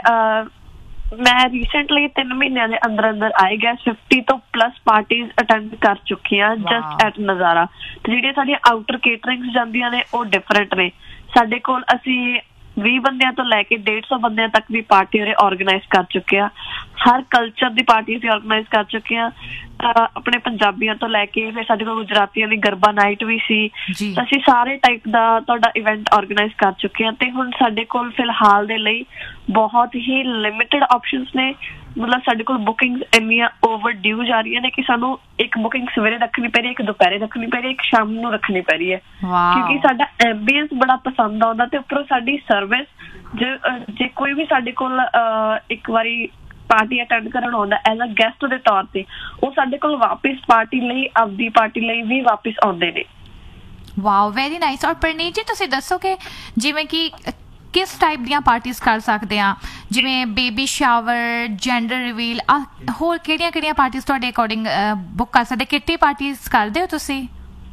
ਤੇ ਮੈਂ ਰੀਸੈਂਟਲੀ 3 ਮਹੀਨਿਆਂ ਦੇ ਅੰਦਰ ਆਈ ਗਿਆ 50 ਤੋਂ ਪਲੱਸ ਪਾਰਟੀਜ਼ ਅਟੈਂਡ ਕਰ ਚੁੱਕੀ ਹਾਂ ਜਸਟ ਐਟ ਨਜ਼ਾਰਾ। ਤੇ ਜਿਹੜੀਆਂ ਸਾਡੀਆਂ ਆਊਟਰ ਕੇਟਰਿੰਗਸ ਜਾਂਦੀਆਂ ਨੇ ਉਹ ਡਿਫਰੈਂਟ ਨੇ। ਸਾਡੇ ਕੋਲ ਅਸੀਂ 20 ਬੰਦਿਆਂ ਤੋਂ ਲੈ ਕੇ 150 ਬੰਦਿਆਂ ਤੱਕ ਵੀ ਪਾਰਟੀ ਉਰੇ ਆਰਗੇਨਾਈਜ਼ ਕਰ ਚੁੱਕੇ ਆ। ਹਰ ਕਲਚਰ ਦੀ ਪਾਰਟੀ ਅਸੀਂ ਆਰਗੇਨਾਈਜ਼ ਕਰ ਚੁੱਕੇ ਆ, ਆਪਣੇ ਪੰਜਾਬੀਆਂ ਤੋਂ ਲੈ ਕੇ ਫਿਰ ਸਾਡੇ ਕੋਲ ਗੁਜਰਾਤੀਆਂ ਦੀ ਗਰਬਾ ਨਾਈਟ ਵੀ ਸੀ। ਅਸੀਂ ਸਾਰੇ ਟਾਈਪ ਦਾ ਤੁਹਾਡਾ ਇਵੈਂਟ ਆਰਗੇਨਾਈਜ਼ ਕਰ ਚੁੱਕੇ ਆ। ਤੇ ਹੁਣ ਸਾਡੇ ਕੋਲ ਫਿਲਹਾਲ ਦੇ ਲਈ ਬਹੁਤ ਹੀ ਲਿਮਿਟਡ ਆਪਸ਼ਨਸ ਨੇ। ਮਤਲਬ ਸਾਡੇ ਕੋਲ ਬੁਕਿੰਗਸ ਇੰਨੀਆਂ ਓਵਰ ਡਿਊ ਜਾ ਰਹੀਆਂ ਨੇ ਕਿ ਸਾਨੂੰ ਇੱਕ ਬੁਕਿੰਗ ਸਵੇਰੇ ਰੱਖਣੀ ਪੈ ਰਹੀ ਹੈ, ਇੱਕ ਦੁਪਹਿਰੇ ਰੱਖਣੀ ਪੈ ਰਹੀ ਹੈ, ਇੱਕ ਸ਼ਾਮ ਨੂੰ ਰੱਖਣੀ ਪੈ ਰਹੀ ਹੈ, ਕਿਉਂਕਿ ਸਾਡਾ ਐਂਬੀਐਂਸ ਬੜਾ ਪਸੰਦ ਆਉਂਦਾ। ਤੇ ਉੱਪਰੋਂ ਸਾਡੀ ਸਰਵਿਸ, ਜੇ ਕੋਈ ਵੀ ਸਾਡੇ ਕੋਲ ਇੱਕ ਵਾਰੀ ਪਾਰਟੀ ਅਟੈਂਡ ਕਰਨ ਆਉਂਦਾ ਐਜ਼ ਅ ਗੈਸਟ ਦੇ ਤੌਰ ਤੇ, ਉਹ ਸਾਡੇ ਕੋਲ ਵਾਪਿਸ ਪਾਰਟੀ ਲਈ, ਆਪਦੀ ਪਾਰਟੀ ਲਈ ਵੀ ਵਾਪਿਸ ਆਉਂਦੇ ਨੇ। Wow, very nice. ਔਰ ਪਰਨੀਤ ਜੀ, ਤੁਸੀਂ ਦੱਸੋ ਕਿ ਜਿਵੇਂ ਕਿ ਕਿਸ ਟਾਈਪ ਦੀਆਂ ਪਾਰਟੀਆਂ ਕਰ ਸਕਦੇ ਆ, ਜਿਵੇਂ ਬੇਬੀ ਸ਼ਾਵਰ, ਜੈਂਡਰ ਰਿਵੀਲ, ਹੋਰ ਕਿਹੜੀਆਂ ਪਾਰਟੀਆਂ ਤੁਹਾਡੇ ਅਕੋਰਡਿੰਗ ਬੁੱਕ ਕਰ ਸਕਦੇ? ਕਿੱਟੀ ਪਾਰਟੀਆਂ ਕਰਦੇ ਹੋ ਤੁਸੀਂ?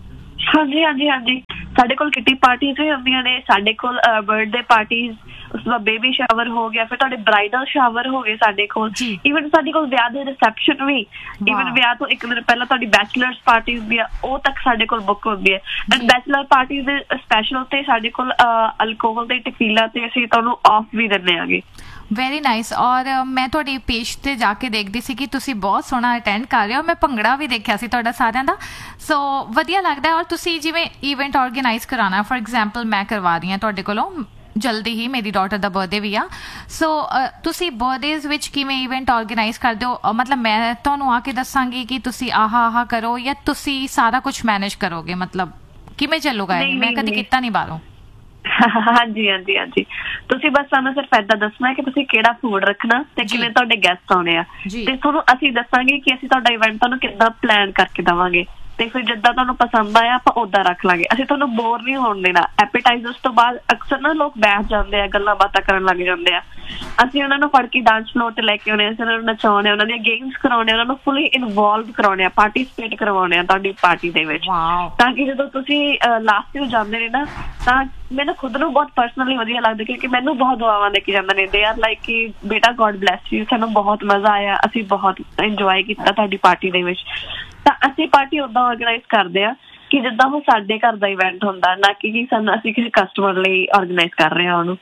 ਹਾਂਜੀ, ਸਾਡੇ ਕੋਲ ਕਿੱਟੀ ਪਾਰਟੀਜ਼ ਵੀ ਹੁੰਦੀਆਂ ਨੇ। ਸਾਡੇ ਕੋਲ ਬਰਥਡੇ ਪਾਰਟੀਜ਼, ਉਸ ਤੋਂ ਬਾਅਦ ਬੇਬੀ ਸ਼ਾਵਰ ਹੋ ਗਿਆ, ਫਿਰ ਤੁਹਾਡੇ ਬ੍ਰਾਈਡਲ ਸ਼ਾਵਰ ਹੋ ਗਏ ਸਾਡੇ ਕੋਲ। ਈਵਨ ਸਾਡੇ ਕੋਲ ਵਿਆਹ ਦੇ ਰਿਸੈਪਸ਼ਨ ਵੀ, ਈਵਨ ਵਿਆਹ ਤੋਂ 1 ਦਿਨ ਪਹਿਲਾਂ ਤੁਹਾਡੀ ਬੈਚਲਰਸ ਪਾਰਟੀਜ਼ ਵੀ ਆ, ਉਹ ਤੱਕ ਸਾਡੇ ਕੋਲ ਬੁੱਕ ਹੁੰਦੀ ਹੈ। ਐਂਡ ਬੈਚਲਰ ਪਾਰਟੀਜ਼ ਦੇ ਸਪੈਸ਼ਲ ਤੇ ਸਾਡੇ ਕੋਲ ਅਲਕੋਹਲ ਤੇ ਟਕੀਲਾ ਤੇ ਅਸੀਂ ਤੁਹਾਨੂੰ ਆਫ ਵੀ ਦਿੰਦੇ ਆਂਗੇ। Very nice. ਔਰ ਮੈਂ ਤੁਹਾਡੀ ਪੇਜ ਤੇ ਜਾ ਕੇ ਦੇਖਦੀ ਸੀ ਕਿ ਤੁਸੀਂ ਬਹੁਤ ਸੋਹਣਾ ਅਟੈਂਡ ਕਰ ਰਹੇ ਹੋ। ਮੈਂ ਭੰਗੜਾ ਵੀ ਦੇਖਿਆ ਸੀ ਤੁਹਾਡਾ ਸਾਰਿਆਂ ਦਾ, ਸੋ ਵਧੀਆ ਲੱਗਦਾ। ਔਰ ਤੁਸੀਂ ਜਿਵੇਂ ਇਵੈਂਟ ਆਰਗੇਨਾਈਜ਼ ਕਰਾਉਣਾ, ਫॉर ਐਗਜ਼ਾਮਪਲ ਮੈਂ ਕਰਵਾ ਰਹੀ ਹਾਂ ਤੁਹਾਡੇ ਕੋਲੋਂ, ਜਲਦੀ ਹੀ ਮੇਰੀ ਡਾਟਰ ਦਾ ਬਰਥਡੇ ਵੀ ਆ। ਸੋ ਤੁਸੀਂ ਬਰਥਡੇਜ਼ ਵਿੱਚ ਕਿਵੇਂ ਇਵੈਂਟ ਆਰਗੇਨਾਈਜ਼ ਕਰਦੇ ਹੋ? ਮਤਲਬ ਮੈਂ ਤੁਹਾਨੂੰ ਆ ਕੇ ਦੱਸਾਂਗੀ ਕਿ ਤੁਸੀਂ ਆਹ ਕਰੋ, ਜਾਂ ਤੁਸੀਂ ਸਾਰਾ ਕੁਝ ਮੈਨੇਜ ਕਰੋਗੇ? ਮਤਲਬ ਕਿਵੇਂ ਚੱਲੂਗਾ ਇਹ? ਮੈਂ ਕਦੀ ਕੀਤਾ ਨਹੀਂ ਬਾਹਰੋਂ। ਹਾਂਜੀ ਹਾਂਜੀ ਹਾਂਜੀ, ਤੁਸੀਂ ਬਸ ਸਾਨੂੰ ਸਿਰਫ ਏਦਾਂ ਦੱਸਣਾ ਕਿ ਤੁਸੀਂ ਕਿਹੜਾ ਫੂਡ ਰੱਖਣਾ ਤੇ ਕਿਵੇਂ ਤੁਹਾਡੇ ਗੈਸਟ ਆਉਣੇ ਆ, ਤੇ ਤੁਹਾਨੂੰ ਅਸੀਂ ਦੱਸਾਂਗੇ ਕਿ ਅਸੀਂ ਤੁਹਾਡਾ ਇਵੈਂਟ ਤੁਹਾਨੂੰ ਕਿੱਦਾਂ ਪਲਾਨ ਕਰਕੇ ਦੇਵਾਂਗੇ, ਤੇ ਫਿਰ ਜਿੱਦਾਂ ਤੁਹਾਨੂੰ ਪਸੰਦ ਆਇਆ ਆਪਾਂ ਉਦਾਂ ਰੱਖ ਲਾਂਗੇ। ਅਸੀਂ ਤੁਹਾਨੂੰ ਬੋਰ ਨਹੀਂ ਹੋਣ ਦੇਣਾ। ਐਪੀਟਾਈਜ਼ਰਸ ਤੋਂ ਬਾਅਦ ਅਕਸਰ ਨਾ ਲੋਕ ਬੈਠ ਜਾਂਦੇ ਆ, ਗੱਲਾਂ ਬਾਤਾਂ ਕਰਨ ਲੱਗ ਜਾਂਦੇ ਆ। ਅਸੀਂ ਉਹਨਾਂ ਨੂੰ ਫੜ ਕੇ ਡਾਂਸ ਫਲੋਰ ਤੇ ਲੈ ਕੇ ਆਉਣੇ, ਅਸੀਂ ਉਹਨਾਂ ਨੂੰ ਨਚਾਉਣੇ, ਉਹਨਾਂ ਦੀਆਂ ਗੇਮਸ ਕਰਾਉਣੇ, ਉਹਨਾਂ ਨੂੰ ਫੁੱਲੀ ਇਨਵੋਲਵ ਕਰਾਉਣੇ ਆ, ਪਾਰਟੀਸਪੇਟ ਕਰਵਾਉਣੇ ਆ ਤੁਹਾਡੀ ਪਾਰਟੀ ਦੇ ਵਿੱਚ, ਤਾਂ ਕਿ ਜਦੋਂ ਤੁਸੀਂ ਲਾਸਟ ਨੂੰ ਜਾਂਦੇ ਨੇ ਨਾ, ਤਾਂ ਮੈਨੂੰ ਖੁਦ ਨੂੰ ਬਹੁਤ ਪਰਸਨਲੀ ਵਧੀਆ ਲੱਗਦਾ, ਕਿਉਂਕਿ ਮੈਨੂੰ ਬਹੁਤ ਦੁਆਵਾਂ ਦੇ ਕੇ ਜਾਂਦੇ ਨੇ। ਦੇ ਆਰ ਲਾਈਕ ਕਿ ਬੇਟਾ ਗੋਡ ਬਲੈਸ ਯੂ, ਸਾਨੂੰ ਬਹੁਤ ਮਜ਼ਾ ਆਇਆ, ਅਸੀਂ ਬਹੁਤ ਇੰਜੋਏ ਕੀਤਾ ਤੁਹਾਡੀ ਪਾਰਟੀ ਦੇ ਵਿੱਚ। ਤਾਂ ਅਸੀਂ ਪਾਰਟੀ ਉਦਾਂ ਆਰਗੇਨਾਈਜ਼ ਕਰਦੇ ਆ ਕਿ ਜਿੱਦਾਂ ਉਹ ਸਾਡੇ ਘਰ ਦਾ ਇਵੈਂਟ ਹੁੰਦਾ, ਨਾ ਕਿ ਸਾਨੂੰ ਅਸੀਂ ਕਿਸੇ ਕਸਟਮਰ ਲਈ ਆਰਗੇਨਾਈਜ਼ ਕਰ ਰਹੇ ਹਾਂ ਉਹਨੂੰ।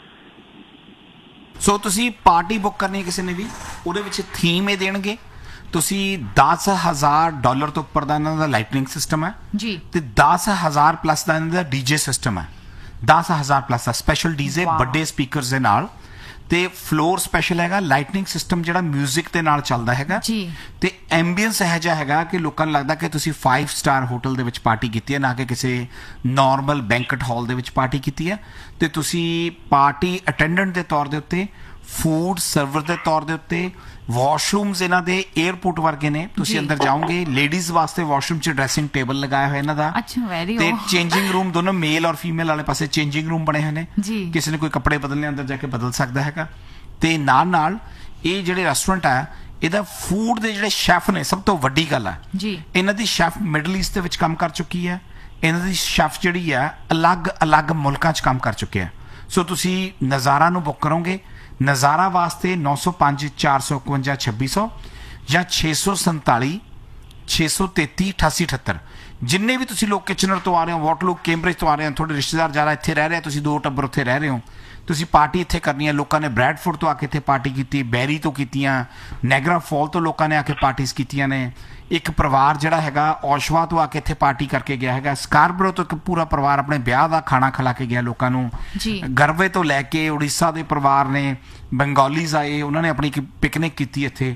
ਸੋ ਤੁਸੀਂ ਪਾਰਟੀ ਬੁੱਕ ਕਰਨੀ ਕਿਸੇ ਨੇ ਵੀ, ਉਹਦੇ ਵਿੱਚ ਥੀਮ ਇਹ ਦੇਣਗੇ। ਤੁਸੀਂ $10,000 ਤੋਂ ਉੱਪਰ ਦਾ ਇਹਨਾਂ ਦਾ ਲਾਈਟਨਿੰਗ ਸਿਸਟਮ ਹੈ ਜੀ, ਤੇ 10,000 ਪਲੱਸ ਦਾ ਇਹਨਾਂ ਦਾ ਡੀਜੇ ਸਿਸਟਮ ਹੈ। 10,000 ਪਲੱਸ ਦਾ ਸਪੈਸ਼ਲ ਡੀਜੇ ਵੱਡੇ ਸਪੀਕਰਸ ਦੇ ਨਾਲ, ਤੇ ਫਲੋਰ ਸਪੈਸ਼ਲ ਹੈਗਾ। ਲਾਈਟਨਿੰਗ ਸਿਸਟਮ ਜਿਹੜਾ ਮਿਊਜ਼ਿਕ ਦੇ ਨਾਲ ਚੱਲਦਾ ਹੈਗਾ ਜੀ, ਤੇ ਐਂਬੀਐਂਸ ਇਹੋ ਜਿਹਾ ਹੈਗਾ ਕਿ ਲੋਕਾਂ ਨੂੰ ਲੱਗਦਾ ਕਿ ਤੁਸੀਂ 5 ਸਟਾਰ ਹੋਟਲ ਦੇ ਵਿੱਚ ਪਾਰਟੀ ਕੀਤੀ ਹੈ, ਨਾ ਕਿ ਕਿਸੇ ਨਾਰਮਲ ਬੈਂਕਟ ਹਾਲ ਦੇ ਵਿੱਚ ਪਾਰਟੀ ਕੀਤੀ ਹੈ। ਤੇ ਤੁਸੀਂ ਪਾਰਟੀ ਅਟੈਂਡੈਂਟ ਦੇ ਤੌਰ ਦੇ ਉੱਤੇ, ਫੂਡ ਸਰਵਰ ਦੇ ਤੌਰ ਦੇ ਉੱਤੇ, ਵਾਸ਼ਰੂਮਸ ਇਹਨਾਂ ਦੇ 에ਅਰਪੋਰਟ ਵਰਗੇ ਨੇ। ਤੁਸੀਂ ਅੰਦਰ ਜਾਓਗੇ, ਲੇਡੀਜ਼ ਵਾਸਤੇ ਵਾਸ਼ਰੂਮ 'ਚ ਡਰੈਸਿੰਗ ਟੇਬਲ ਲਗਾਇਆ ਹੋਇਆ ਇਹਨਾਂ ਦਾ, ਤੇ ਚੇਂਜਿੰਗ ਰੂਮ ਦੋਨੋਂ ਮੇਲ ਔਰ ਫੀਮੇਲ ਵਾਲੇ ਪਾਸੇ ਚੇਂਜਿੰਗ ਰੂਮ ਬਣੇ ਹੋਏ ਨੇ। ਕਿਸੇ ਨੇ ਕੋਈ ਕੱਪੜੇ ਬਦਲਨੇ ਅੰਦਰ ਜਾ ਕੇ ਬਦਲ ਸਕਦਾ ਹੈਗਾ। ਤੇ ਨਾਲ ਨਾਲ ਇਹ ਜਿਹੜੇ ਰੈਸਟੋਰੈਂਟ ਆ, ਇਹਦਾ ਫੂਡ ਦੇ ਜਿਹੜੇ ਸ਼ੈਫ ਨੇ, ਸਭ ਤੋਂ ਵੱਡੀ ਗੱਲ ਹੈ ਇਹਨਾਂ ਦੀ ਸ਼ੈਫ ਮਿਡਲ ਈਸਟ ਦੇ ਵਿੱਚ ਕੰਮ ਕਰ ਚੁੱਕੀ ਹੈ। ਇਹਨਾਂ ਦੀ ਸ਼ੈਫ ਜਿਹੜੀ ਹੈ ਅਲੱਗ ਮੁਲਕਾਂ 'ਚ ਕੰਮ ਕਰ ਚੁੱਕੇ ਆ। ਸੋ ਤੁਸੀਂ ਨਜ਼ਾਰਾ ਨੂੰ ਬੁੱਕ ਕਰੋਗੇ, ਨਜ਼ਾਰਾ ਵਾਸਤੇ 905 451 2600 ਜਾਂ 647 633 8878। ਜਿੰਨੇ ਵੀ ਤੁਸੀਂ ਲੋਕ ਕਿਚਨਰ ਤੋਂ ਆ ਰਹੇ ਹੋ, ਵਾਟਰਲੂ ਕੈਂਬਰਿਜ ਤੋਂ ਆ ਰਹੇ ਹੋ, ਤੁਹਾਡੇ ਰਿਸ਼ਤੇਦਾਰ ਜ਼ਿਆਦਾ ਇੱਥੇ ਰਹਿ ਰਹੇ ਆ, ਤੁਸੀਂ 2 ਟੱਬਰ ਉੱਥੇ ਰਹਿ ਰਹੇ ਹੋ, ਤੁਸੀਂ ਪਾਰਟੀ ਇੱਥੇ ਕਰਨੀ ਹੈ। ਲੋਕਾਂ ਨੇ ਬ੍ਰੈਡਫੋਰਡ ਤੋਂ ਆ ਕੇ ਇੱਥੇ ਪਾਰਟੀ ਕੀਤੀ, ਬੈਰੀ ਤੋਂ ਕੀਤੀਆਂ, ਨੈਗਰਾ ਫਾਲ ਤੋਂ ਲੋਕਾਂ ਨੇ ਆ ਕੇ ਪਾਰਟੀਆਂ ਕੀਤੀਆਂ ਨੇ। ਇੱਕ ਪਰਿਵਾਰ ਜਿਹੜਾ ਹੈਗਾ ਔਸ਼ਵਾ ਤੋਂ ਆ ਕੇ ਇੱਥੇ ਪਾਰਟੀ ਕਰਕੇ ਗਿਆ ਹੈਗਾ। ਸਕਾਰਬਰੋ ਤੋਂ ਇੱਕ ਪੂਰਾ ਪਰਿਵਾਰ ਆਪਣੇ ਵਿਆਹ ਦਾ ਖਾਣਾ ਖਿਲਾ ਕੇ ਗਿਆ ਲੋਕਾਂ ਨੂੰ। ਗਰਵੇ ਤੋਂ ਲੈ ਕੇ ਉੜੀਸਾ ਦੇ ਪਰਿਵਾਰ ਨੇ, ਬੰਗਾਲੀਜ਼ ਆਏ, ਉਹਨਾਂ ਨੇ ਆਪਣੀ ਪਿਕਨਿਕ ਕੀਤੀ ਇੱਥੇ।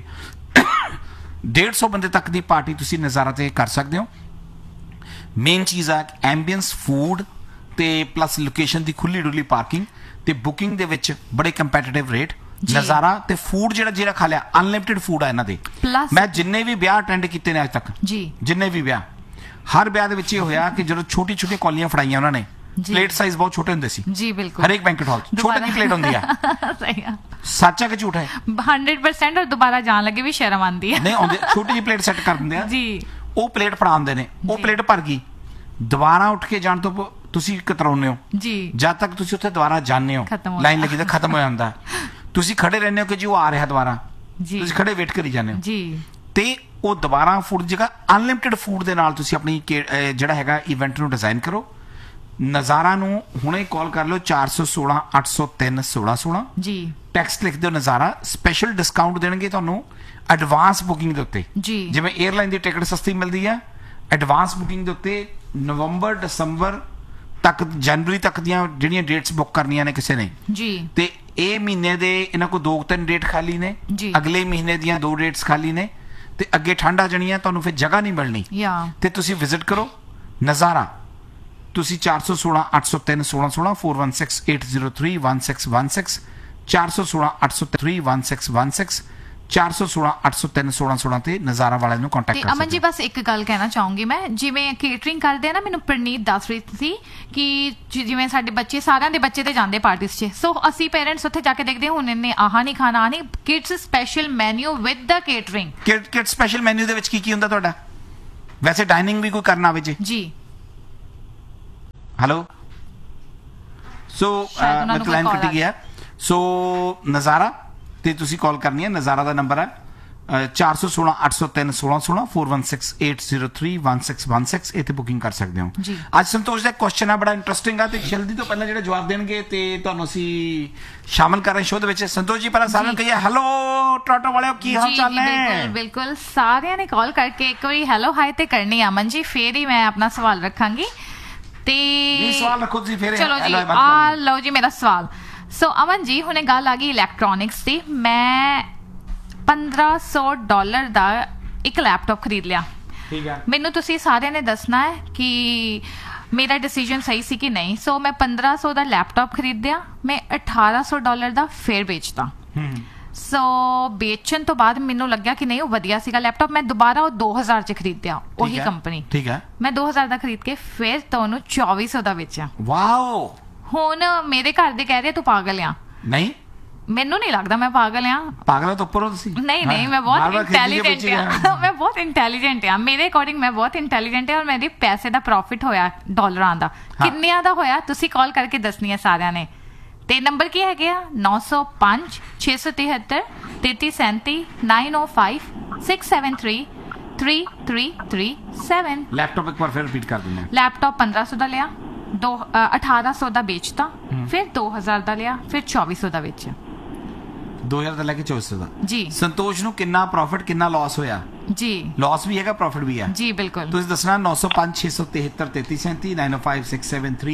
150 ਬੰਦੇ ਤੱਕ ਦੀ ਪਾਰਟੀ ਤੁਸੀਂ ਨਜ਼ਾਰਾ ਤੇ ਕਰ ਸਕਦੇ ਹੋ। ਮੇਨ ਚੀਜ਼ ਆ ਐਂਬੀਐਂਸ, ਫੂਡ ਤੇ ਪਲੱਸ ਲੋਕੇਸ਼ਨ ਦੀ ਖੁੱਲੀ ਡੁੱਲੀ ਪਾਰਕਿੰਗ, ਤੇ ਬੁਕਿੰਗ ਦੇ ਵਿੱਚ ਬੜੇ ਕੰਪੈਟੀਟਿਵ ਰੇਟ। ਨਜ਼ਾਰਾ ਤੇ ਫੂਡ ਜਿਹੜਾ ਖਾ ਲਿਆ, ਅਨਲਿਮਿਟਿਡ ਫੂਡ ਆ ਇਹਨਾਂ ਦੇ। ਮੈਂ ਜਿੰਨੇ ਵੀ ਵਿਆਹ ਅਟੈਂਡ ਕੀਤੇ ਨੇ ਅੱਜ ਤੱਕ, ਜਿੰਨੇ ਵੀ ਵਿਆਹ, ਹਰ ਵਿਆਹ ਦੇ ਵਿੱਚ ਇਹ ਹੋਇਆ ਕਿ ਜਦੋਂ ਛੋਟੀ ਛੋਟੀ ਕੌਲੀਆਂ ਫੜਾਈਆਂ ਉਹਨਾਂ ਨੇ, ਪਲੇਟ ਸਾਈਜ਼ ਬਹੁਤ ਛੋਟੇ ਹੁੰਦੇ ਸੀ ਜੀ, ਬਿਲਕੁਲ ਹਰੇਕ ਬੈਂਕਟ ਹਾਲ ਛੋਟੀ ਜਿਹੀ ਪਲੇਟ ਹੁੰਦੀ ਆ। ਸਹੀ ਆ, ਸੱਚ ਹੈ ਕਿ ਝੂਠ ਹੈ? 100%। ਔਰ ਦੁਬਾਰਾ ਜਾਣ ਲੱਗੇ ਵੀ ਸ਼ਰਮ ਆਉਂਦੀ ਹੈ। ਨਹੀਂ ਆਉਂਦੇ, ਛੋਟੀ ਜਿਹੀ ਪਲੇਟ ਸੈੱਟ ਕਰ ਦਿੰਦੇ ਆ ਜੀ, ਉਹ ਪਲੇਟ ਫੜਾਉਂਦੇ ਨੇ, ਉਹ ਪਲੇਟ ਭਰ ਗਈ, ਦੁਬਾਰਾ ਉੱਠ ਕੇ ਜਾਣ ਤੋਂ ਤੁਸੀਂ ਕਤਰਾਉਂਦੇ ਹੋ ਜੀ। ਜਦ ਤੱਕ ਤੁਸੀਂ ਉੱਥੇ ਦੁਬਾਰਾ ਜਾਂਦੇ ਹੋ, ਲਾਈਨ ਲੱਗੀ ਤਾਂ ਖਤਮ ਹੋ ਜਾਂਦਾ, ਤੁਸੀਂ ਖੜੇ ਰਹਿੰਦੇ ਹੋ ਕਿ ਜੀ ਉਹ ਆ ਰਿਹਾ ਦੁਬਾਰਾ, ਤੁਸੀਂ ਖੜੇ ਵੇਟ ਕਰੀ ਜਾਂਦੇ ਹੋ ਜੀ। ਤੇ ਉਹ ਦੁਬਾਰਾ ਫੂਡ ਜਗ੍ਹਾ ਅਨਲਿਮਿਟਿਡ ਫੂਡ ਦੇ ਨਾਲ ਤੁਸੀਂ ਆਪਣੀ ਜਿਹੜਾ ਹੈਗਾ ਇਵੈਂਟ ਨੂੰ ਡਿਜ਼ਾਈਨ ਕਰੋ। ਨਜ਼ਾਰਾ ਨੂੰ ਹੁਣੇ ਕਾਲ ਕਰ ਲਓ 416 803 1616 ਜੀ, ਟੈਕਸਟ ਲਿਖ ਦਿਓ ਨਜ਼ਾਰਾ। ਸਪੈਸ਼ਲ ਡਿਸਕਾਊਂਟ ਦੇਣਗੇ ਤੁਹਾਨੂੰ ਐਡਵਾਂਸ ਬੁਕਿੰਗ ਦੇ ਉੱਤੇ ਜੀ। ਜਿਵੇਂ 에ਅਰਲਾਈਨ ਦੀ ਟਿਕਟ ਸਸਤੀ ਮਿਲਦੀ ਹੈ, ਐਡਵਾਂਸ ਬੁਕਿੰਗ ਦੇ ਉੱਤੇ ਨਵੰਬਰ ਦਸੰਬਰ ਤੱਕ, ਜਨਵਰੀ ਤੱਕ ਦੀਆਂ ਜਿਹੜੀਆਂ ਡੇਟਸ ਬੁੱਕ ਕਰਨੀਆਂ ਨੇ ਕਿਸੇ ਨੇ ਜੀ, ਤੇ ਇਹ ਮਹੀਨੇ ਦੇ ਇਹਨਾਂ ਕੋਲ 2-3 ਡੇਟ ਖਾਲੀ ਨੇ, ਅਗਲੇ ਮਹੀਨੇ ਦੀਆਂ 2 ਡੇਟਸ ਖਾਲੀ ਨੇ, ਤੇ ਅੱਗੇ ਠੰਡ ਆ ਜਾਣੀ ਹੈ, ਤੁਹਾਨੂੰ ਫਿਰ ਜਗ੍ਹਾ ਨਹੀਂ ਮਿਲਣੀ। ਤੇ ਤੁਸੀਂ ਵਿਜ਼ਿਟ ਕਰੋ ਨਜ਼ਾਰਾ। ਤੁਸੀਂ 416 803 1616 416 803 1616 416 803 1616 416 803 1616 ਤੇ ਨਜ਼ਾਰਾ ਵਾਲਿਆਂ ਨੂੰ ਕੰਟੈਕਟ ਕਰ ਸਕਦੇ ਹੋ। ਅਮਨ ਜੀ ਬਸ ਇੱਕ ਗੱਲ ਕਹਿਣਾ ਚਾਹੂੰਗੀ ਮੈਂ, ਜਿਵੇਂ ਕੇਟਰਿੰਗ ਕਰਦੇ ਆ ਨਾ, ਮੈਨੂੰ ਪ੍ਰਨੀਤ ਦੱਸ ਰਹੀ ਸੀ ਕਿ ਜਿਵੇਂ ਸਾਡੇ ਬੱਚੇ, ਸਾਰਿਆਂ ਦੇ ਬੱਚੇ ਤੇ ਜਾਂਦੇ ਪਾਰਟੀਜ਼ 'ਚ, ਸੋ ਅਸੀਂ ਪੇਰੈਂਟਸ ਉੱਥੇ ਜਾ ਕੇ ਦੇਖਦੇ ਹੁਣ ਇਹਨੇ ਆਹ ਨਹੀਂ ਖਾਣਾ, ਆਹ ਨਹੀਂ, ਕਿਡਸ ਸਪੈਸ਼ਲ ਮੈਨੂ with the catering. Kids special ਮੈਨੂ ਦੇ ਵਿੱਚ ਕੀ ਹੁੰਦਾ ਤੁਹਾਡਾ? ਵੈਸੇ ਡਾਈਨਿੰਗ ਵੀ ਕੋਈ ਕਰਨਾ ਆਵੇ ਜੀ? ਹੈਲੋ, ਸੋ ਮੈਂ ਲਾਈਨ ਕੱਟੀ ਗਿਆ। ਸੋ ਨਜ਼ਾਰਾ ਤੇ ਤੁਸੀਂ ਕਾਲ ਕਰਨੀ ਹੈ, ਨਜ਼ਾਰਾ ਦਾ ਨੰਬਰ ਹੈ 416 803 1616 416 803 1616। ਇਹ ਤੇ ਬੁਕਿੰਗ ਕਰ ਸਕਦੇ ਹੋ ਜੀ। ਅੱਜ ਸੰਤੋਸ਼ ਦਾ ਕੁਐਸਚਨ ਹੈ, ਬੜਾ ਇੰਟਰਸਟਿੰਗ ਆ, ਤੇ ਜਲਦੀ ਤੋਂ ਪਹਿਲਾਂ ਜਿਹੜੇ ਜਵਾਬ ਦੇਣਗੇ ਤੇ ਤੁਹਾਨੂੰ ਅਸੀਂ ਸ਼ਾਮਲ ਕਰ ਰਹੇ ਸ਼ੋਅ ਦੇ ਵਿੱਚ। ਸੰਤੋਸ਼ ਜੀ ਪਹਿਲਾਂ ਸਾਰਿਆਂ ਨੂੰ ਕਹੀਏ ਹੈਲੋ ਟੋਰਾਂਟੋ ਵਾਲਿਓ, ਕੀ ਹਾਲ ਚਾਲ ਨੇ? ਬਿਲਕੁਲ, ਸਾਰਿਆਂ ਨੇ ਕਾਲ ਕਰਕੇ ਇੱਕ ਵਾਰੀ ਹੈਲੋ ਹਾਈ ਤੇ ਕਰਨੀ ਆ ਅਮਨ ਜੀ, ਫੇਰ ਹੀ ਮੈਂ ਆਪਣਾ ਸਵਾਲ ਰੱਖਾਂਗੀ। ਤੇ ਸਵਾਲ ਰੱਖੋ ਤੁਸੀਂ ਫਿਰ। ਚਲੋ ਜੀ ਆ ਲਓ ਜੀ ਮੇਰਾ ਸਵਾਲ। ਸੋ ਅਮਨ ਜੀ ਹੁਣੇ ਗੱਲ ਆ ਗਈ ਇਲੈਕਟ੍ਰੋਨਿਕਸ ਦੀ। ਮੈਂ $1500 ਦਾ ਇੱਕ ਲੈਪਟਾਪ ਖਰੀਦ ਲਿਆ। ਠੀਕ ਹੈ, ਮੈਨੂੰ ਤੁਸੀਂ ਸਾਰਿਆਂ ਨੇ ਦੱਸਣਾ ਹੈ ਕਿ ਮੇਰਾ ਡਿਸੀਜਨ ਸਹੀ ਸੀ ਕਿ ਨਹੀਂ। ਸੋ ਮੈਂ 1500 ਦਾ ਲੈਪਟਾਪ ਖਰੀਦਿਆ, ਮੈਂ $1800 ਦਾ ਫੇਰ ਵੇਚਤਾ। ਸੋ ਵੇਚਣ ਤੋਂ ਬਾਅਦ ਮੈਨੂੰ ਲੱਗਿਆ ਕਿ ਨਹੀਂ ਉਹ ਵਧੀਆ ਸੀਗਾ ਲੈਪਟਾਪ। ਮੈਂ ਦੁਬਾਰਾ ਉਹ 2000 ਚ ਖਰੀਦਿਆ, ਉਹੀ ਕੰਪਨੀ। ਠੀਕ ਹੈ, ਮੈਂ 2000 ਦਾ ਖਰੀਦ ਕੇ ਫਿਰ ਤੁਹਾਨੂੰ 2400 ਦਾ ਵੇਚਿਆ। ਵਾਓ। ਹੁਣ ਮੇਰੇ ਘਰ ਦੇ ਕਹਿ ਰਹੇ ਤੂੰ ਪਾਗਲ ਆ। ਨਹੀਂ, ਮੈਨੂੰ ਨਹੀਂ ਲੱਗਦਾ ਮੈਂ ਪਾਗਲ ਆ। ਪਾਗਲ ਤੋਂ ਉੱਪਰ ਹੋ ਤੁਸੀਂ? ਨਹੀਂ, ਮੈਂ ਬਹੁਤ ਇੰਟੈਲੀਜੈਂਟ ਆ। ਮੈਂ ਬਹੁਤ ਇੰਟੈਲੀਜੈਂਟ ਆ। ਮੇਰੇ ਅਕੋਰਡਿੰਗ ਮੈਂ ਬਹੁਤ ਇੰਟੈਲੀਜੈਂਟ ਆ। ਔਰ ਮੇਰੇ ਪੈਸੇ ਦਾ ਪ੍ਰੋਫਿਟ ਹੋਇਆ ਡਾਲਰਾਂ ਦਾ। ਕਿੰਨਿਆਂ ਦਾ ਹੋਇਆ ਤੁਸੀਂ ਕਾਲ ਕਰਕੇ ਦੱਸਣੀ ਹੈ ਸਾਰਿਆਂ ਨੇ। ਤੇ ਨੰਬਰ ਕੀ ਹੈਗੇ ਆ? 905 673 3337 905 673 3337। ਲੈਪਟਾਪ ਇੱਕ ਵਾਰ ਫਿਰ ਰਿਪੀਟ ਕਰ ਦਿੰਦੇ। ਲੈਪਟਾਪ 1500 ਦਾ ਲਿਆ, 1800 ਦਾ ਵੇਚਤਾ, ਫਿਰ 2000 ਦਾ ਲਿਆ, ਫਿਰ 2400 ਦਾ ਵੇਚਿਆ। 2000 ਦਾ ਲੈ ਕੇ 2400 ਦਾ ਜੀ। ਸੰਤੋਸ਼ ਨੂੰ ਕਿੰਨਾ ਪ੍ਰੋਫਿਟ ਕਿੰਨਾ ਲਾਸ ਹੋਇਆ? ਜੀ, ਲਾਸ ਵੀ ਹੈਗਾ, ਪ੍ਰੋਫਿਟ ਵੀ ਹੈ ਜੀ। ਬਿਲਕੁਲ ਤੁਸੀਂ ਦੱਸਣਾ। 905 673 3337 905 673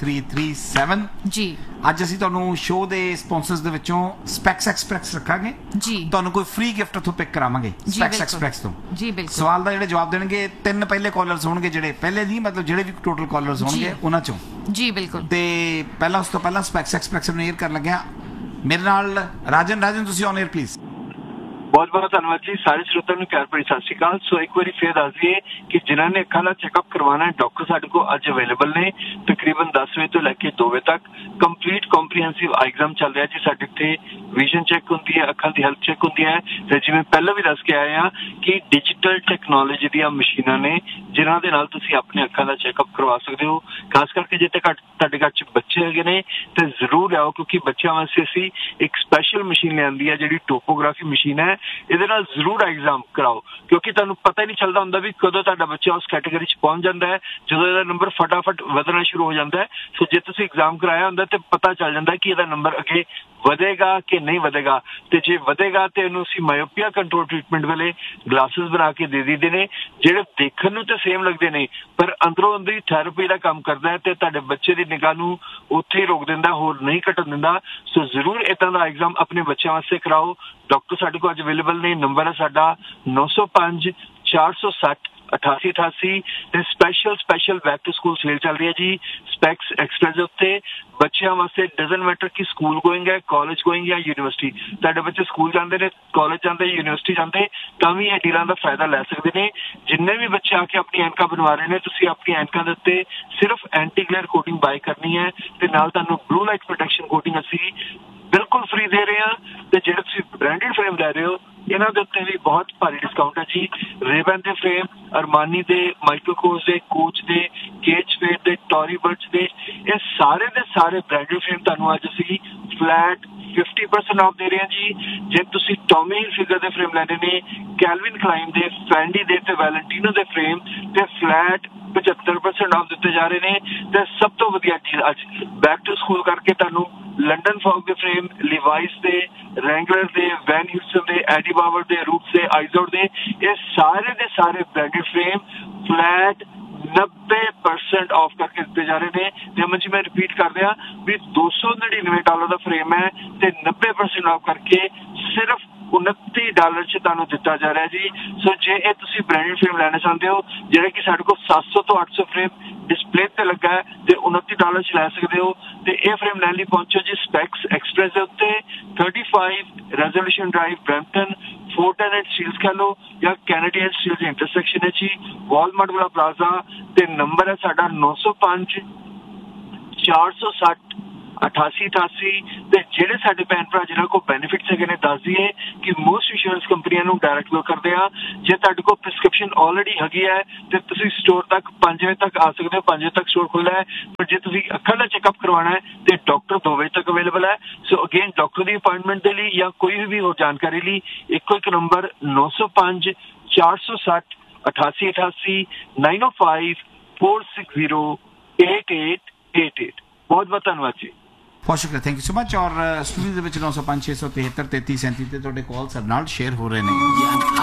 3337 ਜੀ। ਅੱਜ ਅਸੀਂ ਤੁਹਾਨੂੰ ਸ਼ੋਅ ਦੇ ਸਪਾਂਸਰਸ ਦੇ ਵਿੱਚੋਂ ਸਪੈਕਸ ਐਕਸਪ੍ਰੈਸ ਰੱਖਾਂਗੇ ਜੀ। ਤੁਹਾਨੂੰ ਕੋਈ ਫ੍ਰੀ ਗਿਫਟ ਉੱਥੋਂ ਪਿਕ ਕਰਾਵਾਂਗੇ ਸਪੈਕਸ ਐਕਸਪ੍ਰੈਸ ਤੋਂ ਜੀ। ਬਿਲਕੁਲ। ਸਵਾਲ ਦਾ ਜਿਹੜੇ ਜਵਾਬ ਦੇਣਗੇ 3 ਪਹਿਲੇ ਕਾਲਰਸ ਹੋਣਗੇ, ਜਿਹੜੇ ਪਹਿਲੇ ਨਹੀਂ ਮਤਲਬ ਜਿਹੜੇ ਵੀ ਟੋਟਲ ਕਾਲਰਸ ਹੋਣਗੇ ਉਹਨਾਂ ਚੋਂ ਜੀ। ਬਿਲਕੁਲ। ਤੇ ਪਹਿਲਾਂ ਉਸ ਤੋਂ ਪਹਿਲਾਂ ਸਪੈਕਸ ਐਕਸਪ੍ਰੈਸ ਨੂੰ ਏਅਰ ਕਰਨ ਲੱਗਿਆ ਮੇਰੇ ਨਾਲ ਰਾਜਨ ਤੁਸੀਂ ਔਨ ਏਅਰ ਪਲੀਜ਼। ਬਹੁਤ ਬਹੁਤ ਧੰਨਵਾਦ ਜੀ। ਸਾਰੇ ਸਰੋਤਿਆਂ ਨੂੰ ਪਿਆਰ ਭਰੀ ਸਤਿ ਸ਼੍ਰੀ ਅਕਾਲ। ਸੋ ਇੱਕ ਵਾਰੀ ਫੇਰ ਦੱਸ ਦਈਏ ਕਿ ਜਿਨ੍ਹਾਂ ਨੇ ਅੱਖਾਂ ਦਾ ਚੈੱਕਅਪ ਕਰਵਾਉਣਾ ਹੈ, ਡਾਕਟਰ ਸਾਡੇ ਕੋਲ ਅੱਜ ਅਵੇਲੇਬਲ ਨੇ ਤਕਰੀਬਨ 10 ਵਜੇ ਤੋਂ ਲੈ ਕੇ 2 ਵਜੇ ਤੱਕ। ਕੰਪਲੀਟ ਕੰਪਰੀਹੈਂਸਿਵ ਆਈ ਐਗਜ਼ਾਮ ਚੱਲ ਰਿਹਾ ਜੀ ਸਾਡੇ ਇੱਥੇ। ਵਿਜ਼ਨ ਚੈੱਕ ਹੁੰਦੀ ਹੈ, ਅੱਖਾਂ ਦੀ ਹੈਲਥ ਚੈੱਕ ਹੁੰਦੀ ਹੈ, ਤੇ ਜਿਵੇਂ ਪਹਿਲਾਂ ਵੀ ਦੱਸ ਕੇ ਆਏ ਆ ਕਿ ਡਿਜੀਟਲ ਟੈਕਨੋਲੋਜੀ ਦੀਆਂ ਮਸ਼ੀਨਾਂ ਨੇ ਜਿਨ੍ਹਾਂ ਦੇ ਨਾਲ ਤੁਸੀਂ ਆਪਣੇ ਅੱਖਾਂ ਦਾ ਚੈੱਕਅਪ ਕਰਵਾ ਸਕਦੇ ਹੋ। ਖਾਸ ਕਰਕੇ ਜੇ ਤੁਹਾਡੇ ਘਰ 'ਚ ਬੱਚੇ ਹੈਗੇ ਨੇ ਤੇ ਜ਼ਰੂਰ ਆਓ, ਕਿਉਂਕਿ ਬੱਚਿਆਂ ਵਾਸਤੇ ਅਸੀਂ ਇੱਕ ਸਪੈਸ਼ਲ ਮਸ਼ੀਨ ਲਿਆਂਦੀ ਹੈ ਜਿਹੜੀ ਟੋਪੋਗ੍ਰਾਫੀ ਮਸ਼ੀਨ ਹੈ। ਇਹਦੇ ਨਾਲ ਜ਼ਰੂਰ ਐਗਜ਼ਾਮ ਕਰਾਓ, ਕਿਉਂਕਿ ਤੁਹਾਨੂੰ ਪਤਾ ਹੀ ਨਹੀਂ ਚੱਲਦਾ ਹੁੰਦਾ ਵੀ ਕਦੋਂ ਤੁਹਾਡਾ ਬੱਚਾ ਉਸ ਕੈਟਾਗਰੀ 'ਚ ਪਹੁੰਚ ਜਾਂਦਾ ਹੈ, ਜਦੋਂ ਇਹਦਾ ਨੰਬਰ ਫਟਾਫਟ ਵਧਣਾ ਸ਼ੁਰੂ ਹੋ ਜਾਂਦਾ ਹੈ। ਸੋ ਜੇ ਤੁਸੀਂ ਐਗਜ਼ਾਮ ਕਰਾਇਆ ਹੁੰਦਾ ਤੇ ਪਤਾ ਚੱਲ ਜਾਂਦਾ ਕਿ ਇਹਦਾ ਨੰਬਰ ਅੱਗੇ ਵਧੇਗਾ ਕਿ ਨਹੀਂ ਵਧੇਗਾ। ਤੇ ਜੇ ਵਧੇਗਾ ਤੇ ਇਹਨੂੰ ਅਸੀਂ ਮਾਇਓਪੀਆ ਕੰਟਰੋਲ ਟ੍ਰੀਟਮੈਂਟ ਵੇਲੇ ਗਲਾਸਿਸ ਬਣਾ ਕੇ ਦੇ ਦਿੰਦੇ ਨੇ, ਜਿਹੜੇ ਦੇਖਣ ਨੂੰ ਤੇ ਸੇਮ ਲੱਗਦੇ ਨੇ ਪਰ ਅੰਦਰੋਂ ਅੰਦਰੀ ਥੈਰੇਪੀ ਦਾ ਕੰਮ ਕਰਦਾ ਹੈ ਤੇ ਤੁਹਾਡੇ ਬੱਚੇ ਦੀ ਨਿਗਾਹ ਨੂੰ ਉੱਥੇ ਹੀ ਰੋਕ ਦਿੰਦਾ, ਹੋਰ ਨਹੀਂ ਘਟਣ ਦਿੰਦਾ। ਸੋ ਜ਼ਰੂਰ ਏਦਾਂ ਦਾ ਐਗਜ਼ਾਮ ਆਪਣੇ ਬੱਚਿਆਂ ਵਾਸਤੇ ਕਰਾਓ। ਡਾਕਟਰ ਸਾਡੇ ਕੋਲ ਅੱਜ ਅਵੇਲੇਬਲ ਨੇ। ਨੰਬਰ ਹੈ ਸਾਡਾ 905 460 8888 ਤੇ special back to school sale ਚੱਲ ਰਹੀ ਹੈ ਜੀ ਸਪੈਕਸ ਐਕਸਪ੍ਰੈਸ ਦੇ ਉੱਤੇ। ਬੱਚਿਆਂ ਵਾਸਤੇ ਡਜ਼ਨਟ ਮੈਟਰ ਕਿ ਸਕੂਲ ਗੋਇੰਗ ਹੈ, ਕਾਲਜ ਗੋਇੰਗ ਜਾਂ ਯੂਨੀਵਰਸਿਟੀ। ਤੁਹਾਡੇ ਬੱਚੇ ਸਕੂਲ ਜਾਂਦੇ ਨੇ, ਕਾਲਜ ਜਾਂਦੇ, ਯੂਨੀਵਰਸਿਟੀ ਜਾਂਦੇ, ਤਾਂ ਵੀ ਇਹ ਡੀਲਾਂ ਦਾ ਫਾਇਦਾ ਲੈ ਸਕਦੇ ਨੇ। ਜਿੰਨੇ ਵੀ ਬੱਚੇ ਆ ਕੇ ਆਪਣੀ ਐਨਕਾਂ ਬਣਵਾ ਰਹੇ ਨੇ, ਤੁਸੀਂ ਆਪਣੀ ਐਨਕਾਂ ਦੇ ਉੱਤੇ ਸਿਰਫ ਐਂਟੀ ਗਲੇਅਰ ਕੋਟਿੰਗ ਬਾਏ ਕਰਨੀ ਹੈ ਤੇ ਨਾਲ ਤੁਹਾਨੂੰ ਬਲੂ ਲਾਈਟ ਪ੍ਰੋਟੈਕਸ਼ਨ ਕੋਟਿੰਗ ਅਸੀਂ ਬਿਲਕੁਲ ਫ੍ਰੀ ਦੇ ਰਹੇ ਹਾਂ। ਤੇ ਜਿਹੜੇ ਤੁਸੀਂ ਬ੍ਰਾਂਡਡ ਫਰੇਮ ਲੈ ਰਹੇ ਹੋ ਇਹਨਾਂ ਦੇ ਉੱਤੇ ਵੀ ਬਹੁਤ ਭਾਰੀ ਡਿਸਕਾਊਂਟ ਹੈ ਜੀ। ਰੇਬਨ ਦੇ ਫਰੇਮ, ਅਰਮਾਨੀ ਦੇ, ਮਾਈਕਰੋਕੋਸ ਦੇ, ਕੋਚ ਦੇ, ਕੇਚ ਫੇਡ ਦੇ, ਟੋਰੀ ਬਰਚ ਦੇ, ਇਹ ਸਾਰੇ ਦੇ ਸਾਰੇ ਬ੍ਰਾਂਡਡ ਫਰੇਮ ਤੁਹਾਨੂੰ ਅੱਜ ਅਸੀਂ ਫਲੈਟ 50% ਆਫ ਦੇ ਰਹੇ ਹਾਂ ਜੀ। ਜੇ ਤੁਸੀਂ ਟੌਮੀ ਹਿਲਫਿਗਰ ਦੇ ਫਰੇਮ ਲੈਣੇ ਨੇ, ਕੈਲਵਿਨ ਕਲਾਈਨ ਦੇ, ਫੈਂਡੀ ਦੇ ਤੇ ਵੈਲੈਂਟੀਨੋ ਦੇ ਫਰੇਮ ਤੇ ਫਲੈਟ 75% ਆਫ ਦਿੱਤੇ ਜਾ ਰਹੇ ਨੇ। ਤੇ ਸਭ ਤੋਂ ਵਧੀਆ ਡੀਲ ਅੱਜ ਬੈਕ ਟੂ ਸਕੂਲ ਕਰਕੇ ਤੁਹਾਨੂੰ ਲੰਡਨ ਫੌਗ ਦੇ ਫਰੇਮ, ਲਿਵਾਈਸ ਦੇ, ਰੈਂਗਲਰ ਦੇ, ਵੈਨ ਹਿਲਸਨ ਦੇ, ਐਡੀ ਬਾਵਰ ਦੇ, ਰੂਟਸ ਦੇ, ਆਈਜ਼ੋਡ ਦੇ, ਇਹ ਸਾਰੇ ਦੇ ਸਾਰੇ ਬ੍ਰਾਂਡਡ ਫਰੇਮ ਫਲੈਟ 90% ਆਫ ਕਰਕੇ ਦਿੱਤੇ ਜਾ ਰਹੇ ਨੇ। ਤੇ ਅਮਨ ਜੀ ਮੈਂ ਰਿਪੀਟ ਕਰ ਰਿਹਾ ਵੀ $299 ਦਾ ਫਰੇਮ ਹੈ ਤੇ 90% ਆਫ ਕਰਕੇ ਸਿਰਫ $29 ਚ ਤੁਹਾਨੂੰ ਦਿੱਤਾ ਜਾ ਰਿਹਾ ਜੀ। ਸੋ ਜੇ ਇਹ ਤੁਸੀਂ ਬ੍ਰਾਂਡਡ ਫਰੇਮ ਲੈਣਾ ਚਾਹੁੰਦੇ ਹੋ, ਜਿਹੜਾ ਕਿ ਸਾਡੇ ਕੋਲ 700 ਤੋਂ 800 ਫਰੇਮ ਡਿਸਪਲੇ ਤੇ ਲੱਗਾ ਹੈ, ਤੇ $29 ਚ ਲੈ ਸਕਦੇ ਹੋ। ਤੇ ਇਹ ਫਰੇਮ ਲੈਣ ਲਈ ਪਹੁੰਚੋ ਜੀ ਸਪੈਕਸ ਐਕਸਪ੍ਰੈਸ ਦੇ ਉੱਤੇ, 35 resolution drive, Brampton, ਫੋਰਟਨ and Steeles ਕਹਿ ਲਓ ਜਾਂ ਕੈਨੇਡੀ ਐਂਡ ਸਟੀਲਸ ਇੰਟਰਸੈਕਸ਼ਨ ਹੈ ਜੀ, ਵਾਲਮਾਰਟ ਵਾਲਾ ਪਲਾਜ਼ਾ। ਤੇ ਨੰਬਰ ਹੈ ਸਾਡਾ 905 460 8888। ਤੇ ਜਿਹੜੇ ਸਾਡੇ ਭੈਣ ਭਰਾ ਜਿਹਨਾਂ ਕੋਲ ਬੈਨੀਫਿਟਸ ਹੈਗੇ ਨੇ, ਦੱਸ ਦਈਏ ਕਿ ਮੋਸਟ ਇੰਸ਼ੋਰੈਂਸ ਕੰਪਨੀਆਂ ਨੂੰ ਡਾਇਰੈਕਟ ਲੋਕ ਕਰਦੇ ਆ। ਜੇ ਤੁਹਾਡੇ ਕੋਲ ਪ੍ਰਿਸਕ੍ਰਿਪਸ਼ਨ ਆਲਰੇਡੀ ਹੈਗੀ ਹੈ ਤੇ ਤੁਸੀਂ ਸਟੋਰ ਤੱਕ 5 ਵਜੇ ਤੱਕ ਆ ਸਕਦੇ ਹੋ, 5 ਵਜੇ ਤੱਕ ਸਟੋਰ ਖੁੱਲ੍ਹਾ ਹੈ। ਪਰ ਜੇ ਤੁਸੀਂ ਅੱਖਾਂ ਦਾ ਚੈੱਕਅਪ ਕਰਵਾਉਣਾ ਹੈ ਤੇ ਡਾਕਟਰ 2 ਵਜੇ ਤੱਕ ਅਵੇਲੇਬਲ ਹੈ। ਸੋ ਅਗੇਨ ਡਾਕਟਰ ਦੀ ਅਪਾਇੰਟਮੈਂਟ ਦੇ ਲਈ ਜਾਂ ਕੋਈ ਵੀ ਹੋਰ ਜਾਣਕਾਰੀ ਲਈ ਇੱਕੋ ਇੱਕ ਨੰਬਰ 905 460 8888 905 460 8888। ਬਹੁਤ ਬਹੁਤ ਧੰਨਵਾਦ ਜੀ। ਬਹੁਤ ਸ਼ੁਕਰੀਆ, ਥੈਂਕ ਯੂ ਸੋ ਮਚ। ਔਰ ਸਟੂਡੀਓ ਦੇ ਵਿੱਚ 905 673 3337 ਤੇ ਤੁਹਾਡੇ ਕਾਲ ਸਾਡੇ ਨਾਲ ਸ਼ੇਅਰ ਹੋ ਰਹੇ ਨੇ।